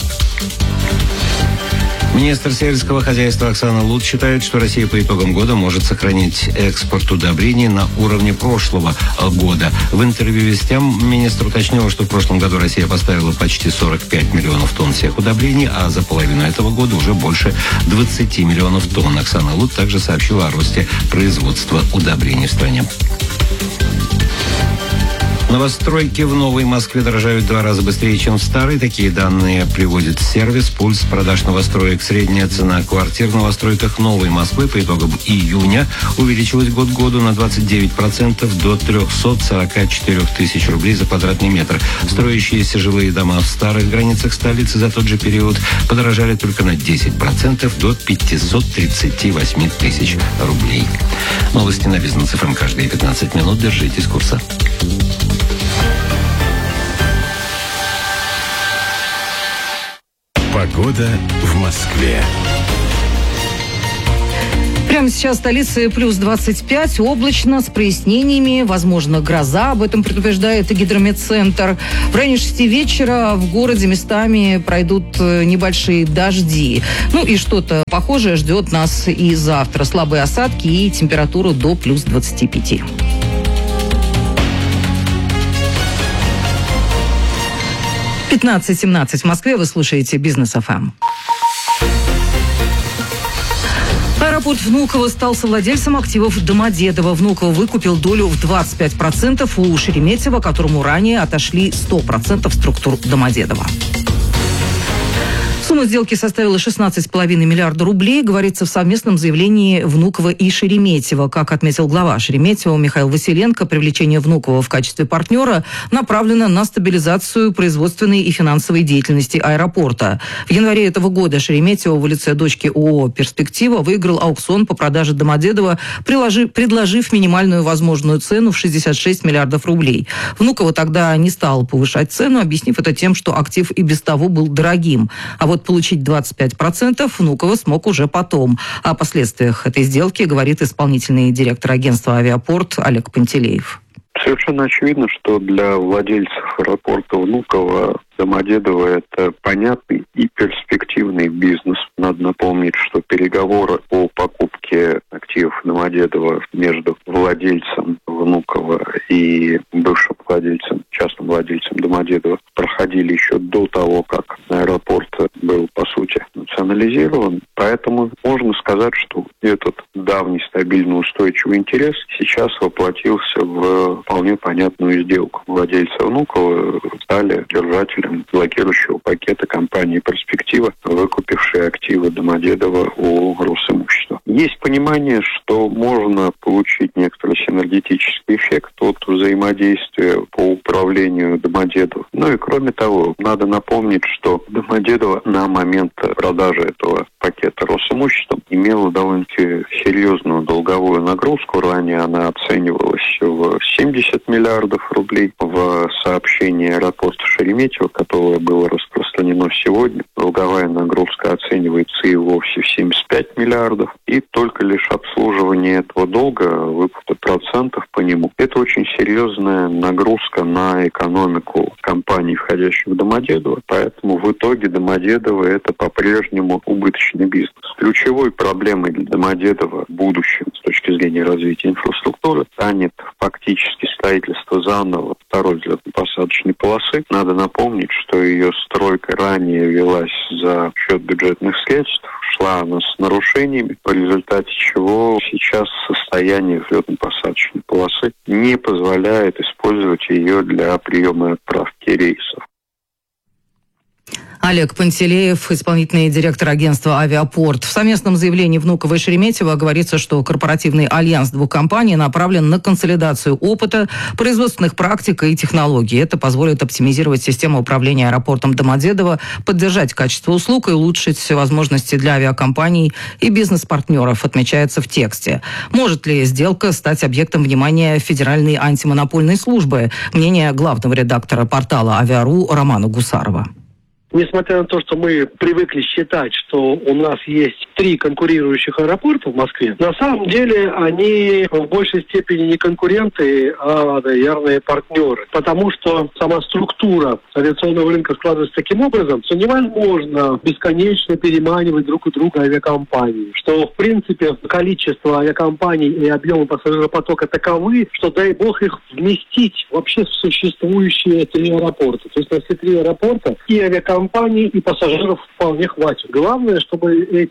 Министр сельского хозяйства Оксана Лут считает, что Россия по итогам года может сохранить экспорт удобрений на уровне прошлого года. В интервью «Вестям» министр уточнил, что в прошлом году Россия поставила почти сорок пять миллионов тонн всех удобрений, а за половину этого года уже больше двадцать миллионов тонн. Оксана Лут также сообщила о росте производства удобрений в стране. Новостройки в Новой Москве дорожают в два раза быстрее, чем в старой. Такие данные приводит сервис «Пульс» продаж новостроек. Средняя цена квартир в новостройках Новой Москвы по итогам июня увеличилась год к году на двадцать девять процентов до триста сорок четыре тысячи рублей за квадратный метр. Строящиеся жилые дома в старых границах столицы за тот же период подорожали только на десять процентов до пятьсот тридцать восемь тысяч рублей. Новости на Бизнес эф эм каждые пятнадцать минут. Держитесь курса. Погода в Москве. Прямо сейчас в столице плюс двадцать пять, облачно, с прояснениями, возможно, гроза, об этом предупреждает и гидрометцентр. В районе шести вечера в городе местами пройдут небольшие дожди. Ну и что-то похожее ждет нас и завтра. Слабые осадки и температуру до плюс двадцати пяти. пятнадцать семнадцать в Москве, вы слушаете Бизнес эф эм. Аэропорт Внуково стал совладельцем активов Домодедово. Внуково выкупил долю в двадцать пять процентов у Шереметьево, которому ранее отошли сто процентов структур Домодедово. Сумма сделки составила шестнадцать целых пять миллиарда рублей, говорится в совместном заявлении Внуково и Шереметьево. Как отметил глава Шереметьево Михаил Василенко, привлечение Внуково в качестве партнера направлено на стабилизацию производственной и финансовой деятельности аэропорта. В январе этого года Шереметьево в лице дочки ООО «Перспектива» выиграл аукцион по продаже Домодедово, предложив минимальную возможную цену в шестьдесят шесть миллиардов рублей. Внуково тогда не стал повышать цену, объяснив это тем, что актив и без того был дорогим. А вот получить двадцать пять процентов Внуково смог уже потом. О последствиях этой сделки говорит исполнительный директор агентства «Авиапорт» Олег Пантелеев. Совершенно очевидно, что для владельцев аэропорта Внуково Домодедово – это понятный и перспективный бизнес. Надо напомнить, что переговоры о покупке активов Домодедово между владельцем Внуково и бывшим владельцем, частным владельцем Домодедово проходили еще до того, как аэропорт был, по сути, национализирован. Поэтому можно сказать, что этот давний стабильный устойчивый интерес сейчас воплотился в вполне понятную сделку. Владельцы Внуково стали держателем блокирующего пакета компании «Перспектива», выкупившей активы Домодедово у Росимущества. Есть понимание, что можно получить некоторый синергетический эффект от взаимодействия по управлению Домодедово. Ну и кроме того, надо напомнить, что Домодедово на момент продажи этого пакета Росимуществом имела довольно-таки серьезную долговую нагрузку. Ранее она оценивалась в семьдесят миллиардов рублей. В сообщении аэропорта Шереметьево, которое было распространено сегодня, долговая нагрузка оценивается и вовсе в семьдесят пять миллиардов. И только лишь обслуживание этого долга, выплата процентов по нему, это очень серьезная нагрузка на экономику компаний, входящих в Домодедово. Поэтому в итоге Домодедово – это по-прежнему убыточный бизнес. Ключевой проблемой для Домодедово в будущем с точки зрения развития инфраструктуры станет фактически строительство заново второй взлетно-посадочной полосы. Надо напомнить, что ее стройка ранее велась за счет бюджетных средств, шла она с нарушениями, в результате чего сейчас состояние взлетно-посадочной полосы не позволяет использовать ее для приема и отправки рейсов. Олег Пантелеев, исполнительный директор агентства «Авиапорт». В совместном заявлении Внуково и Шереметьево говорится, что корпоративный альянс двух компаний направлен на консолидацию опыта, производственных практик и технологий. Это позволит оптимизировать систему управления аэропортом Домодедово, поддержать качество услуг и улучшить возможности для авиакомпаний и бизнес-партнеров, отмечается в тексте. Может ли сделка стать объектом внимания Федеральной антимонопольной службы? Мнение главного редактора портала «Авиару» Романа Гусарова. Несмотря на то, что мы привыкли считать, что у нас есть три конкурирующих аэропорта в Москве, на самом деле они в большей степени не конкуренты, а, наверное, партнеры. Потому что сама структура авиационного рынка складывается таким образом, что невозможно бесконечно переманивать друг у друга авиакомпании. Что, в принципе, количество авиакомпаний и объемы пассажиропотока таковы, что, дай бог, их вместить вообще в существующие три аэропорта. То есть на все три аэропорта и авиакомпании компаний и пассажиров вполне хватит. Главное, чтобы эти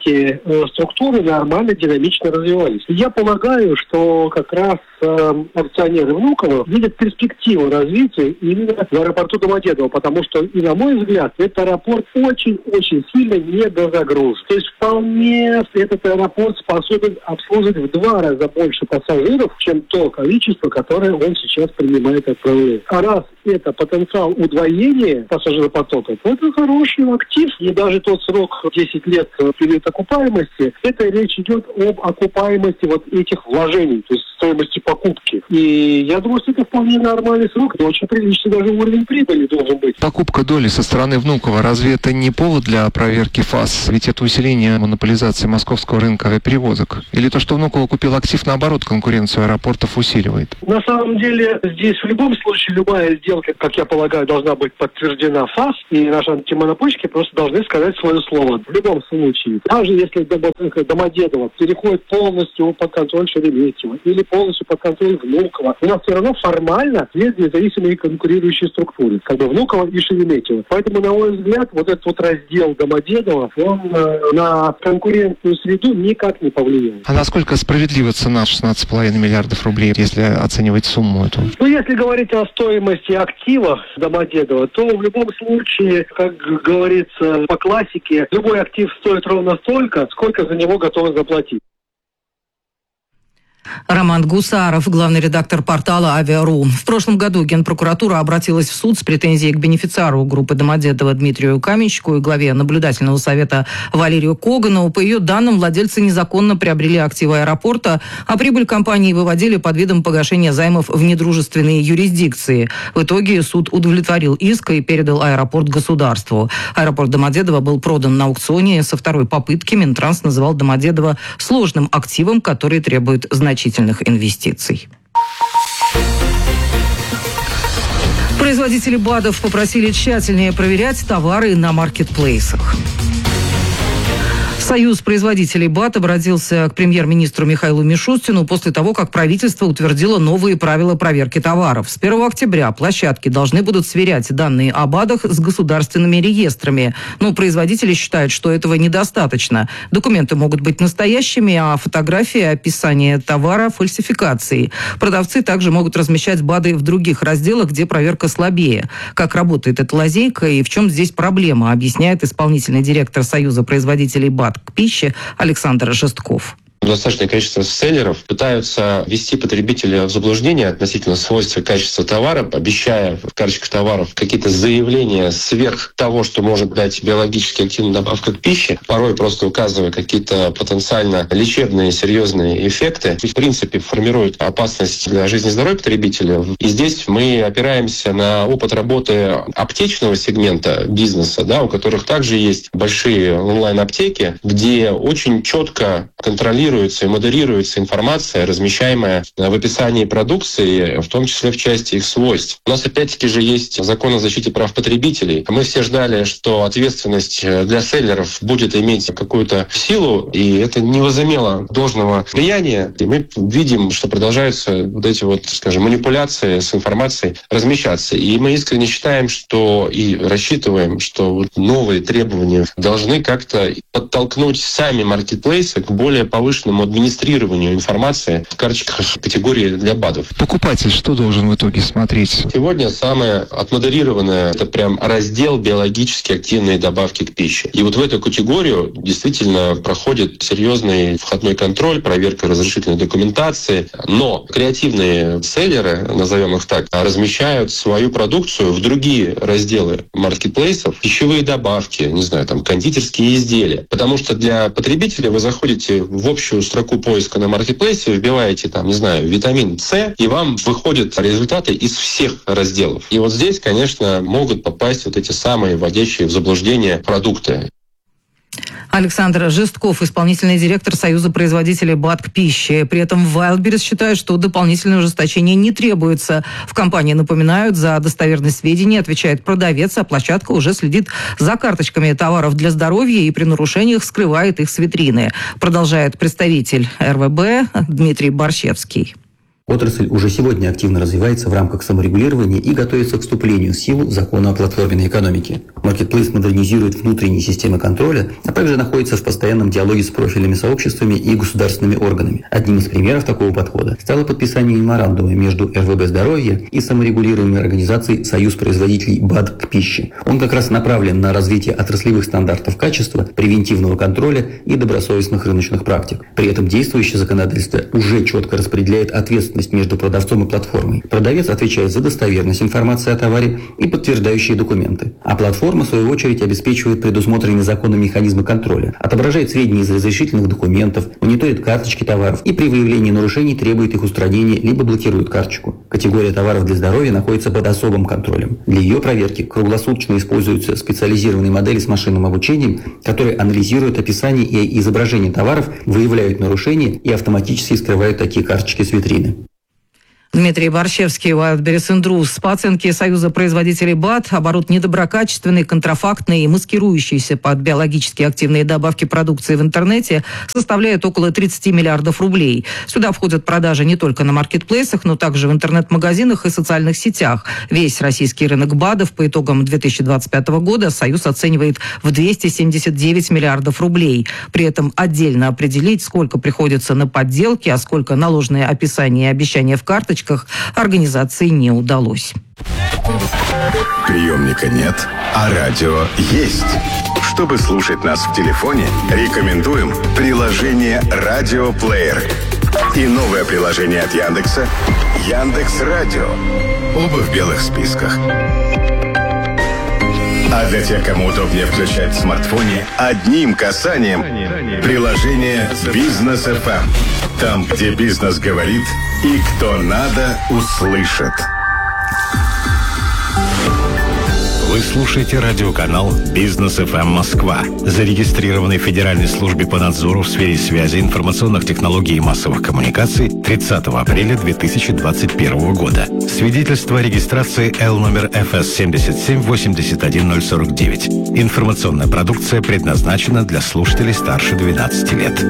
э, структуры нормально, динамично развивались. Я полагаю, что как раз э, акционеры Внуково видят перспективу развития именно в аэропорту Домодедово, потому что, и на мой взгляд, этот аэропорт очень-очень сильно недозагружен. То есть вполне этот аэропорт способен обслуживать в два раза больше пассажиров, чем то количество, которое он сейчас принимает и отправляет. А раз это потенциал удвоения пассажиропотока, то это хороший актив. И даже тот срок десять лет период окупаемости, это речь идет об окупаемости вот этих вложений, то есть стоимости покупки. И я думаю, что это вполне нормальный срок, и очень приличный даже уровень прибыли должен быть. Покупка доли со стороны Внуково, разве это не повод для проверки ФАС? Ведь это усиление монополизации московского рынка авиаперевозок. Или то, что Внуково купил актив, наоборот, конкуренцию аэропортов усиливает? На самом деле, здесь в любом случае любая сделка, как я полагаю, должна быть подтверждена ФАС, и наши антимонопольщики просто должны сказать свое слово. В любом случае. Даже если Домодедово переходит полностью под контроль Шереметьево или полностью под контроль Внуково, у нас все равно формально есть независимые конкурирующие структуры, как бы Внуково и Шереметьево. Поэтому, на мой взгляд, вот этот вот раздел Домодедово, он э, на конкурентную среду никак не повлияет. А насколько справедлива цена шестнадцать целых пять миллиардов рублей, если оценивать сумму эту? Ну, если говорить о стоимости актива Домодедово, то в любом случае, как говорится по классике, любой актив стоит ровно столько, сколько за него готовы заплатить. Роман Гусаров, главный редактор портала «Авиа.ру». В прошлом году Генпрокуратура обратилась в суд с претензией к бенефициару группы Домодедово Дмитрию Каменщику и главе наблюдательного совета Валерию Коганову. По ее данным, владельцы незаконно приобрели активы аэропорта, а прибыль компании выводили под видом погашения займов в недружественные юрисдикции. В итоге суд удовлетворил иск и передал аэропорт государству. Аэропорт Домодедово был продан на аукционе. Со второй попытки Минтранс называл Домодедово сложным активом, который требует значительных значительных инвестиций. Производители БАДов попросили тщательнее проверять товары на маркетплейсах. Союз производителей БАД обратился к премьер-министру Михаилу Мишустину после того, как правительство утвердило новые правила проверки товаров. С первого октября площадки должны будут сверять данные о БАДах с государственными реестрами. Но производители считают, что этого недостаточно. Документы могут быть настоящими, а фотографии, описание товара – фальсификацией. Продавцы также могут размещать БАДы в других разделах, где проверка слабее. Как работает эта лазейка и в чем здесь проблема, объясняет исполнительный директор Союза производителей БАД к пище Александр Жестков. Достаточное количество селлеров пытаются ввести потребителя в заблуждение относительно свойств и качества товара, обещая в карточках товаров какие-то заявления сверх того, что может дать биологически активная добавка к пище, порой просто указывая какие-то потенциально лечебные серьезные эффекты. И, в принципе, формируют опасность для жизни и здоровья потребителя. И здесь мы опираемся на опыт работы аптечного сегмента бизнеса, да, у которых также есть большие онлайн-аптеки, где очень четко контролируют и модерируется информация, размещаемая в описании продукции, в том числе в части их свойств. У нас опять-таки же есть закон о защите прав потребителей. Мы все ждали, что ответственность для селлеров будет иметь какую-то силу, и это не возымело должного влияния. И мы видим, что продолжаются вот эти вот, скажем, манипуляции с информацией размещаться. И мы искренне считаем, что и рассчитываем, что вот новые требования должны как-то подтолкнуть сами маркетплейсы к более повышенному администрированию информации в карточках категории для БАДов. Покупатель что должен в итоге смотреть? Сегодня самое отмодерированное — это прям раздел биологически активные добавки к пище. И вот в эту категорию действительно проходит серьезный входной контроль, проверка разрешительной документации. Но креативные селлеры, назовем их так, размещают свою продукцию в другие разделы маркетплейсов, пищевые добавки, не знаю, там, кондитерские изделия. Потому что для потребителя вы заходите в общую строку поиска на маркетплейсе, вбиваете там, не знаю, витамин С, и вам выходят результаты из всех разделов. И вот здесь, конечно, могут попасть вот эти самые вводящие в заблуждение продукты. Александр Жестков, исполнительный директор Союза производителей БАД к пище. При этом Wildberries считает, что дополнительное ужесточение не требуется. В компании напоминают, за достоверность сведений отвечает продавец, а площадка уже следит за карточками товаров для здоровья и при нарушениях скрывает их с витрины. Продолжает представитель эр вэ бэ Дмитрий Борщевский. Отрасль уже сегодня активно развивается в рамках саморегулирования и готовится к вступлению в силу закона о платформенной экономике. Marketplace модернизирует внутренние системы контроля, а также находится в постоянном диалоге с профильными сообществами и государственными органами. Одним из примеров такого подхода стало подписание меморандума между эр вэ бэ «Здоровье» и саморегулируемой организацией «Союз производителей БАД к пище». Он как раз направлен на развитие отраслевых стандартов качества, превентивного контроля и добросовестных рыночных практик. При этом действующее законодательство уже четко распределяет ответственность между продавцом и платформой. Продавец отвечает за достоверность информации о товаре и подтверждающие документы, а платформа, в свою очередь, обеспечивает предусмотренные законом механизмы контроля, отображает сведения из разрешительных документов, мониторит карточки товаров и при выявлении нарушений требует их устранения либо блокирует карточку. Категория товаров для здоровья находится под особым контролем. Для ее проверки круглосуточно используются специализированные модели с машинным обучением, которые анализируют описание и изображение товаров, выявляют нарушения и автоматически скрывают такие карточки с витрины. Дмитрий Борщевский, Wildberries Indus. По оценке Союза производителей БАД, оборот недоброкачественной, контрафактной и маскирующейся под биологически активные добавки продукции в интернете составляет около тридцать миллиардов рублей. Сюда входят продажи не только на маркетплейсах, но также в интернет-магазинах и социальных сетях. Весь российский рынок БАДов по итогам две тысячи двадцать пятого года Союз оценивает в двести семьдесят девять миллиардов рублей. При этом отдельно определить, сколько приходится на подделки, а сколько на ложные описания и обещания в карточках, организации не удалось. Приемника нет, а радио есть. Чтобы слушать нас в телефоне, рекомендуем приложение «Радиоплеер» и новое приложение от Яндекса «Яндекс.Радио». Оба в белых списках. А для тех, кому удобнее включать в смартфоне, одним касанием приложение «Бизнес эф эм». Там, где бизнес говорит и кто надо, услышит. Вы слушаете радиоканал «Бизнес эф эм Москва», зарегистрированный в Федеральной службе по надзору в сфере связи, информационных технологий и массовых коммуникаций тридцатого апреля две тысячи двадцать первого года. Свидетельство о регистрации Л номер эф эс семь семь восемь один ноль четыре девять. Информационная продукция предназначена для слушателей старше двенадцати лет.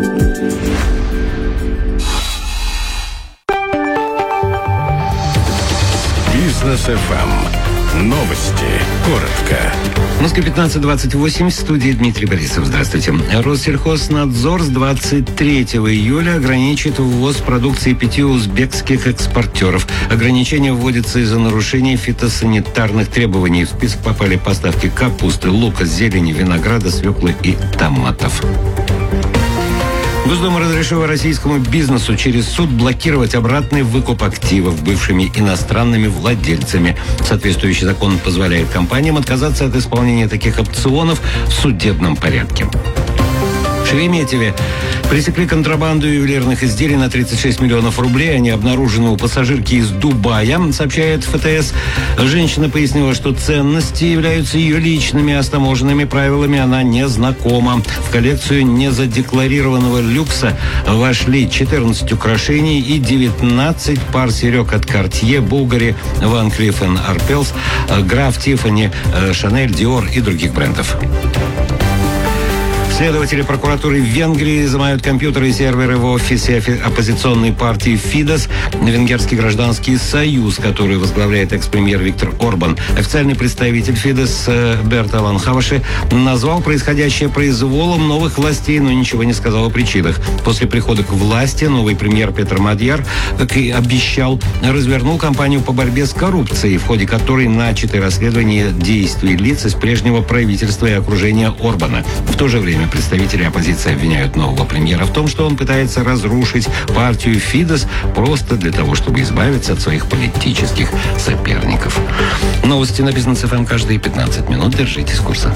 Бизнес эф эм. Новости. Коротко. Москва пятнадцать двадцать восемь, в студии Дмитрий Борисов. Здравствуйте. Россельхознадзор с двадцать третьего июля ограничит ввоз продукции пяти узбекских экспортеров. Ограничение вводится из-за нарушения фитосанитарных требований. В список попали поставки капусты, лука, зелени, винограда, свеклы и томатов. Госдума разрешила российскому бизнесу через суд блокировать обратный выкуп активов бывшими иностранными владельцами. Соответствующий закон позволяет компаниям отказаться от исполнения таких опционов в судебном порядке. В Шереметьеве пресекли контрабанду ювелирных изделий на тридцать шесть миллионов рублей. Они обнаружены у пассажирки из Дубая, сообщает эф тэ эс. Женщина пояснила, что ценности являются ее личными, а с таможенными правилами она не знакома. В коллекцию незадекларированного люкса вошли четырнадцать украшений и девятнадцать пар серег от Cartier, Bulgari, Van Cleef энд Arpels, Граф, Тиффани, Шанель, Диор и других брендов. Следователи прокуратуры Венгрии изымают компьютеры и серверы в офисе оппозиционной партии Фидес. Венгерский гражданский союз, который возглавляет экс-премьер Виктор Орбан. Официальный представитель Фидес Берта Ван Хаваши назвал происходящее произволом новых властей, но ничего не сказал о причинах. После прихода к власти новый премьер Петр Мадьяр, как и обещал, развернул кампанию по борьбе с коррупцией, в ходе которой начато расследование действий лиц из прежнего правительства и окружения Орбана. В то же время представители оппозиции обвиняют нового премьера в том, что он пытается разрушить партию Фидес просто для того, чтобы избавиться от своих политических соперников. Новости на Бизнес эф эм каждые пятнадцать минут. Держитесь курса.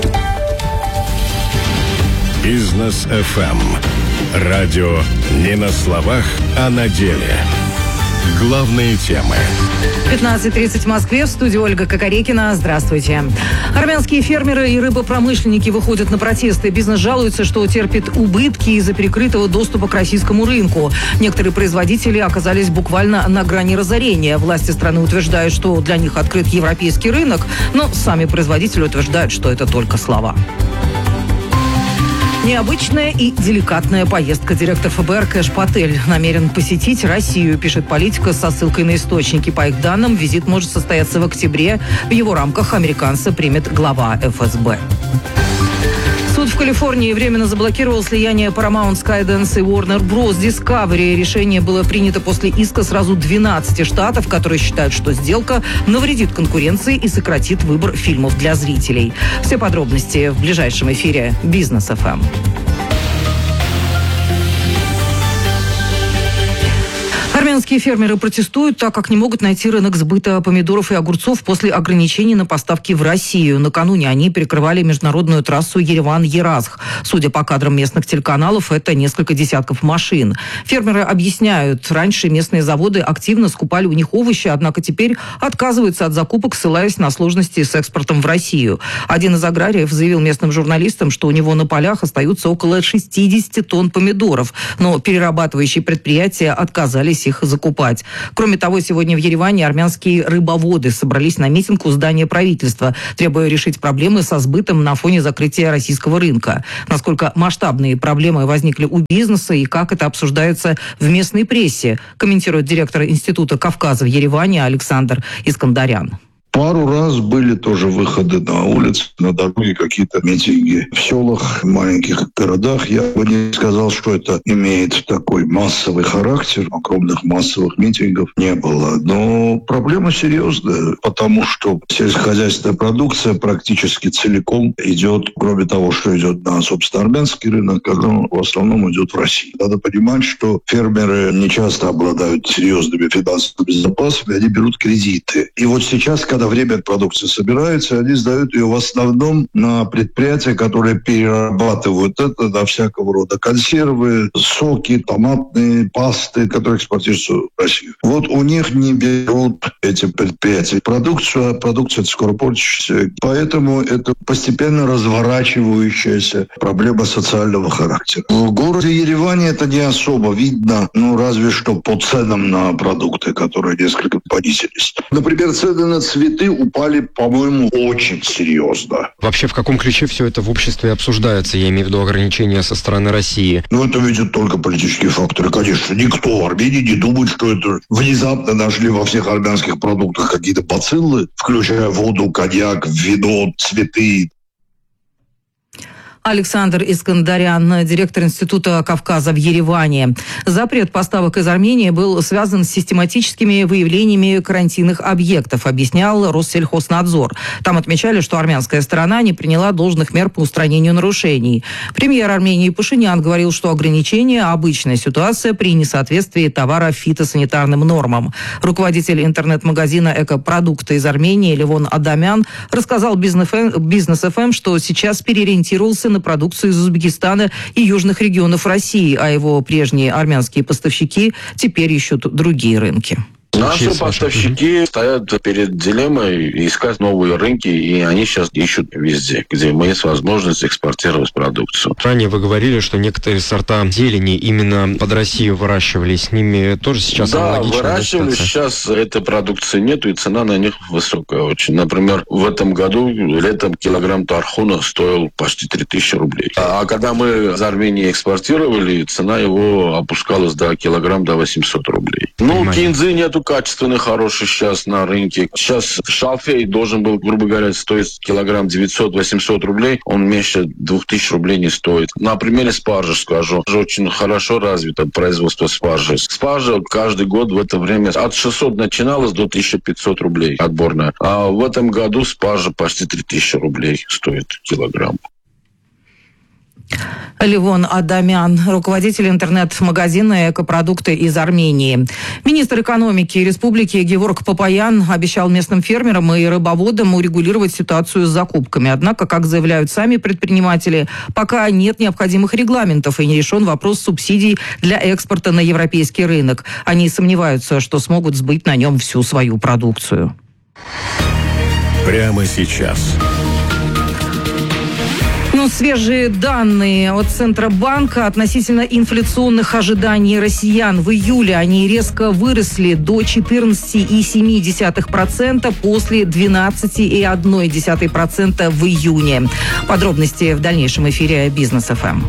Бизнес эф эм. Радио не на словах, а на деле. Главные темы. пятнадцать тридцать в Москве. В студии Ольга Кокорекина. Здравствуйте. Армянские фермеры и рыбопромышленники выходят на протесты. Бизнес жалуется, что терпит убытки из-за перекрытого доступа к российскому рынку. Некоторые производители оказались буквально на грани разорения. Власти страны утверждают, что для них открыт европейский рынок, но сами производители утверждают, что это только слова. Необычная и деликатная поездка. Директор ФБР Кэш Патель намерен посетить Россию, пишет Политика со ссылкой на источники. По их данным, визит может состояться в октябре. В его рамках американца примет глава эф эс бэ. Суд в Калифорнии временно заблокировал слияние Paramount, Skydance и Warner Bros. Discovery. Решение было принято после иска сразу двенадцати штатов, которые считают, что сделка навредит конкуренции и сократит выбор фильмов для зрителей. Все подробности в ближайшем эфире «Бизнес эф эм». Армянские фермеры протестуют, так как не могут найти рынок сбыта помидоров и огурцов после ограничений на поставки в Россию. Накануне они перекрывали международную трассу Ереван-Еразх. Судя по кадрам местных телеканалов, это несколько десятков машин. Фермеры объясняют, раньше местные заводы активно скупали у них овощи, однако теперь отказываются от закупок, ссылаясь на сложности с экспортом в Россию. Один из аграриев заявил местным журналистам, что у него на полях остаются около шестидесяти тонн помидоров, но перерабатывающие предприятия отказались их закупать. Кроме того, сегодня в Ереване армянские рыбоводы собрались на митинг у здания правительства, требуя решить проблемы со сбытом на фоне закрытия российского рынка. Насколько масштабные проблемы возникли у бизнеса и как это обсуждается в местной прессе, комментирует директор Института Кавказа в Ереване Александр Искандарян. Пару раз были тоже выходы на улицы, на дороги, какие-то митинги в селах, в маленьких городах. Я бы не сказал, что это имеет такой массовый характер. Огромных массовых митингов не было. Но проблема серьезная, потому что сельскохозяйственная продукция практически целиком идет, кроме того, что идет на, собственно, армянский рынок, она в основном идет в Россию. Надо понимать, что фермеры не часто обладают серьезными финансовыми запасами, они берут кредиты. И вот сейчас, когда время продукции собирается, они сдают ее в основном на предприятия, которые перерабатывают это на всякого рода консервы, соки, томатные пасты, которые экспортируются в Россию. Вот у них не берут эти предприятия продукцию, а продукция скоро портится. Поэтому это постепенно разворачивающаяся проблема социального характера. В городе Ереване это не особо видно, ну разве что по ценам на продукты, которые несколько понизились. Например, цены на цветы упали, по-моему, очень серьезно. Вообще, в каком ключе все это в обществе обсуждается? Я имею в виду ограничения со стороны России. Ну, это видят только политические факторы. Конечно, никто в Армении не думает, что это внезапно нашли во всех армянских продуктах какие-то бациллы, включая воду, коньяк, вино, цветы. Александр Искандарян, директор Института Кавказа в Ереване. Запрет поставок из Армении был связан с систематическими выявлениями карантинных объектов, объяснял Россельхознадзор. Там отмечали, что армянская сторона не приняла должных мер по устранению нарушений. Премьер Армении Пашинян говорил, что ограничения – обычная ситуация при несоответствии товара фитосанитарным нормам. Руководитель интернет-магазина «Экопродукты» из Армении Левон Адамян рассказал Бизнес эф эм, что сейчас переориентировался на продукцию из Узбекистана и южных регионов России, а его прежние армянские поставщики теперь ищут другие рынки. Наши поставщики стоят перед дилеммой искать новые рынки, и они сейчас ищут везде, где есть возможность экспортировать продукцию. Ранее вы говорили, что некоторые сорта зелени именно под Россию выращивали. С ними тоже сейчас да, аналогично? Выращивали. Да, сейчас этой продукции нету, и цена на них высокая очень. Например, в этом году летом килограмм тархуна стоил почти три тысячи рублей. А когда мы из Армении экспортировали, цена его опускалась до килограмм до восемьсот рублей. Ну, кинзы нету качественный, хороший сейчас на рынке. Сейчас шалфей должен был, грубо говоря, стоить килограмм девятьсот-восемьсот рублей. Он меньше двух тысяч рублей не стоит. На примере спаржи скажу. Очень хорошо развито производство спаржи. Спаржа каждый год в это время от шестисот начиналась до тысяча пятьсот рублей отборная. А в этом году спаржа почти три тысячи рублей стоит килограмм. Левон Адамян, руководитель интернет-магазина «Экопродукты» из Армении. Министр экономики республики Геворг Папаян обещал местным фермерам и рыбоводам урегулировать ситуацию с закупками. Однако, как заявляют сами предприниматели, пока нет необходимых регламентов и не решен вопрос субсидий для экспорта на европейский рынок. Они сомневаются, что смогут сбыть на нем всю свою продукцию. Прямо сейчас. Ну, свежие данные от Центробанка относительно инфляционных ожиданий россиян. В июле они резко выросли до четырнадцати целых семи десятых процента после двенадцати целых одной десятой процента в июне. Подробности в дальнейшем эфире «Бизнес эф эм».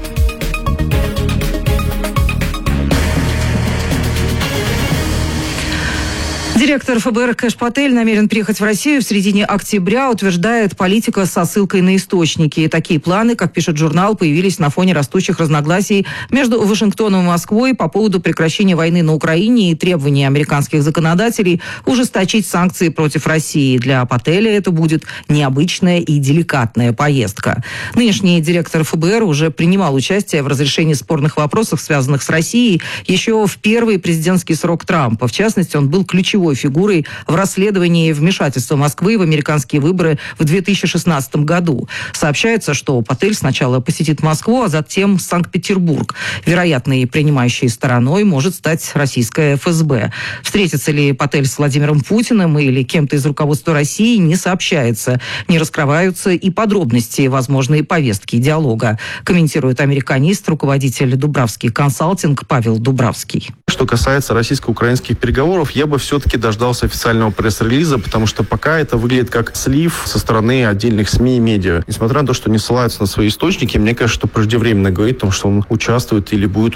Директор эф бэ эр Кэш Патель намерен приехать в Россию в середине октября, утверждает политика со ссылкой на источники. И такие планы, как пишет журнал, появились на фоне растущих разногласий между Вашингтоном и Москвой по поводу прекращения войны на Украине и требований американских законодателей ужесточить санкции против России. Для Пателя это будет необычная и деликатная поездка. Нынешний директор эф бэ эр уже принимал участие в разрешении спорных вопросов, связанных с Россией, еще в первый президентский срок Трампа. В частности, он был ключевой фигурой в расследовании вмешательства Москвы в американские выборы в две тысячи шестнадцатом году. Сообщается, что Патель сначала посетит Москву, а затем Санкт-Петербург. Вероятной принимающей стороной может стать российская эф эс бэ. Встретится ли Патель с Владимиром Путиным или кем-то из руководства России, не сообщается. Не раскрываются и подробности возможной повестки диалога. Комментирует американист, руководитель Дубравский консалтинг Павел Дубравский. Что касается российско-украинских переговоров, я бы все-таки дождался официального пресс-релиза, потому что пока это выглядит как слив со стороны отдельных СМИ и медиа. Несмотря на то, что не ссылаются на свои источники, мне кажется, что преждевременно говорить о том, что он участвует или будет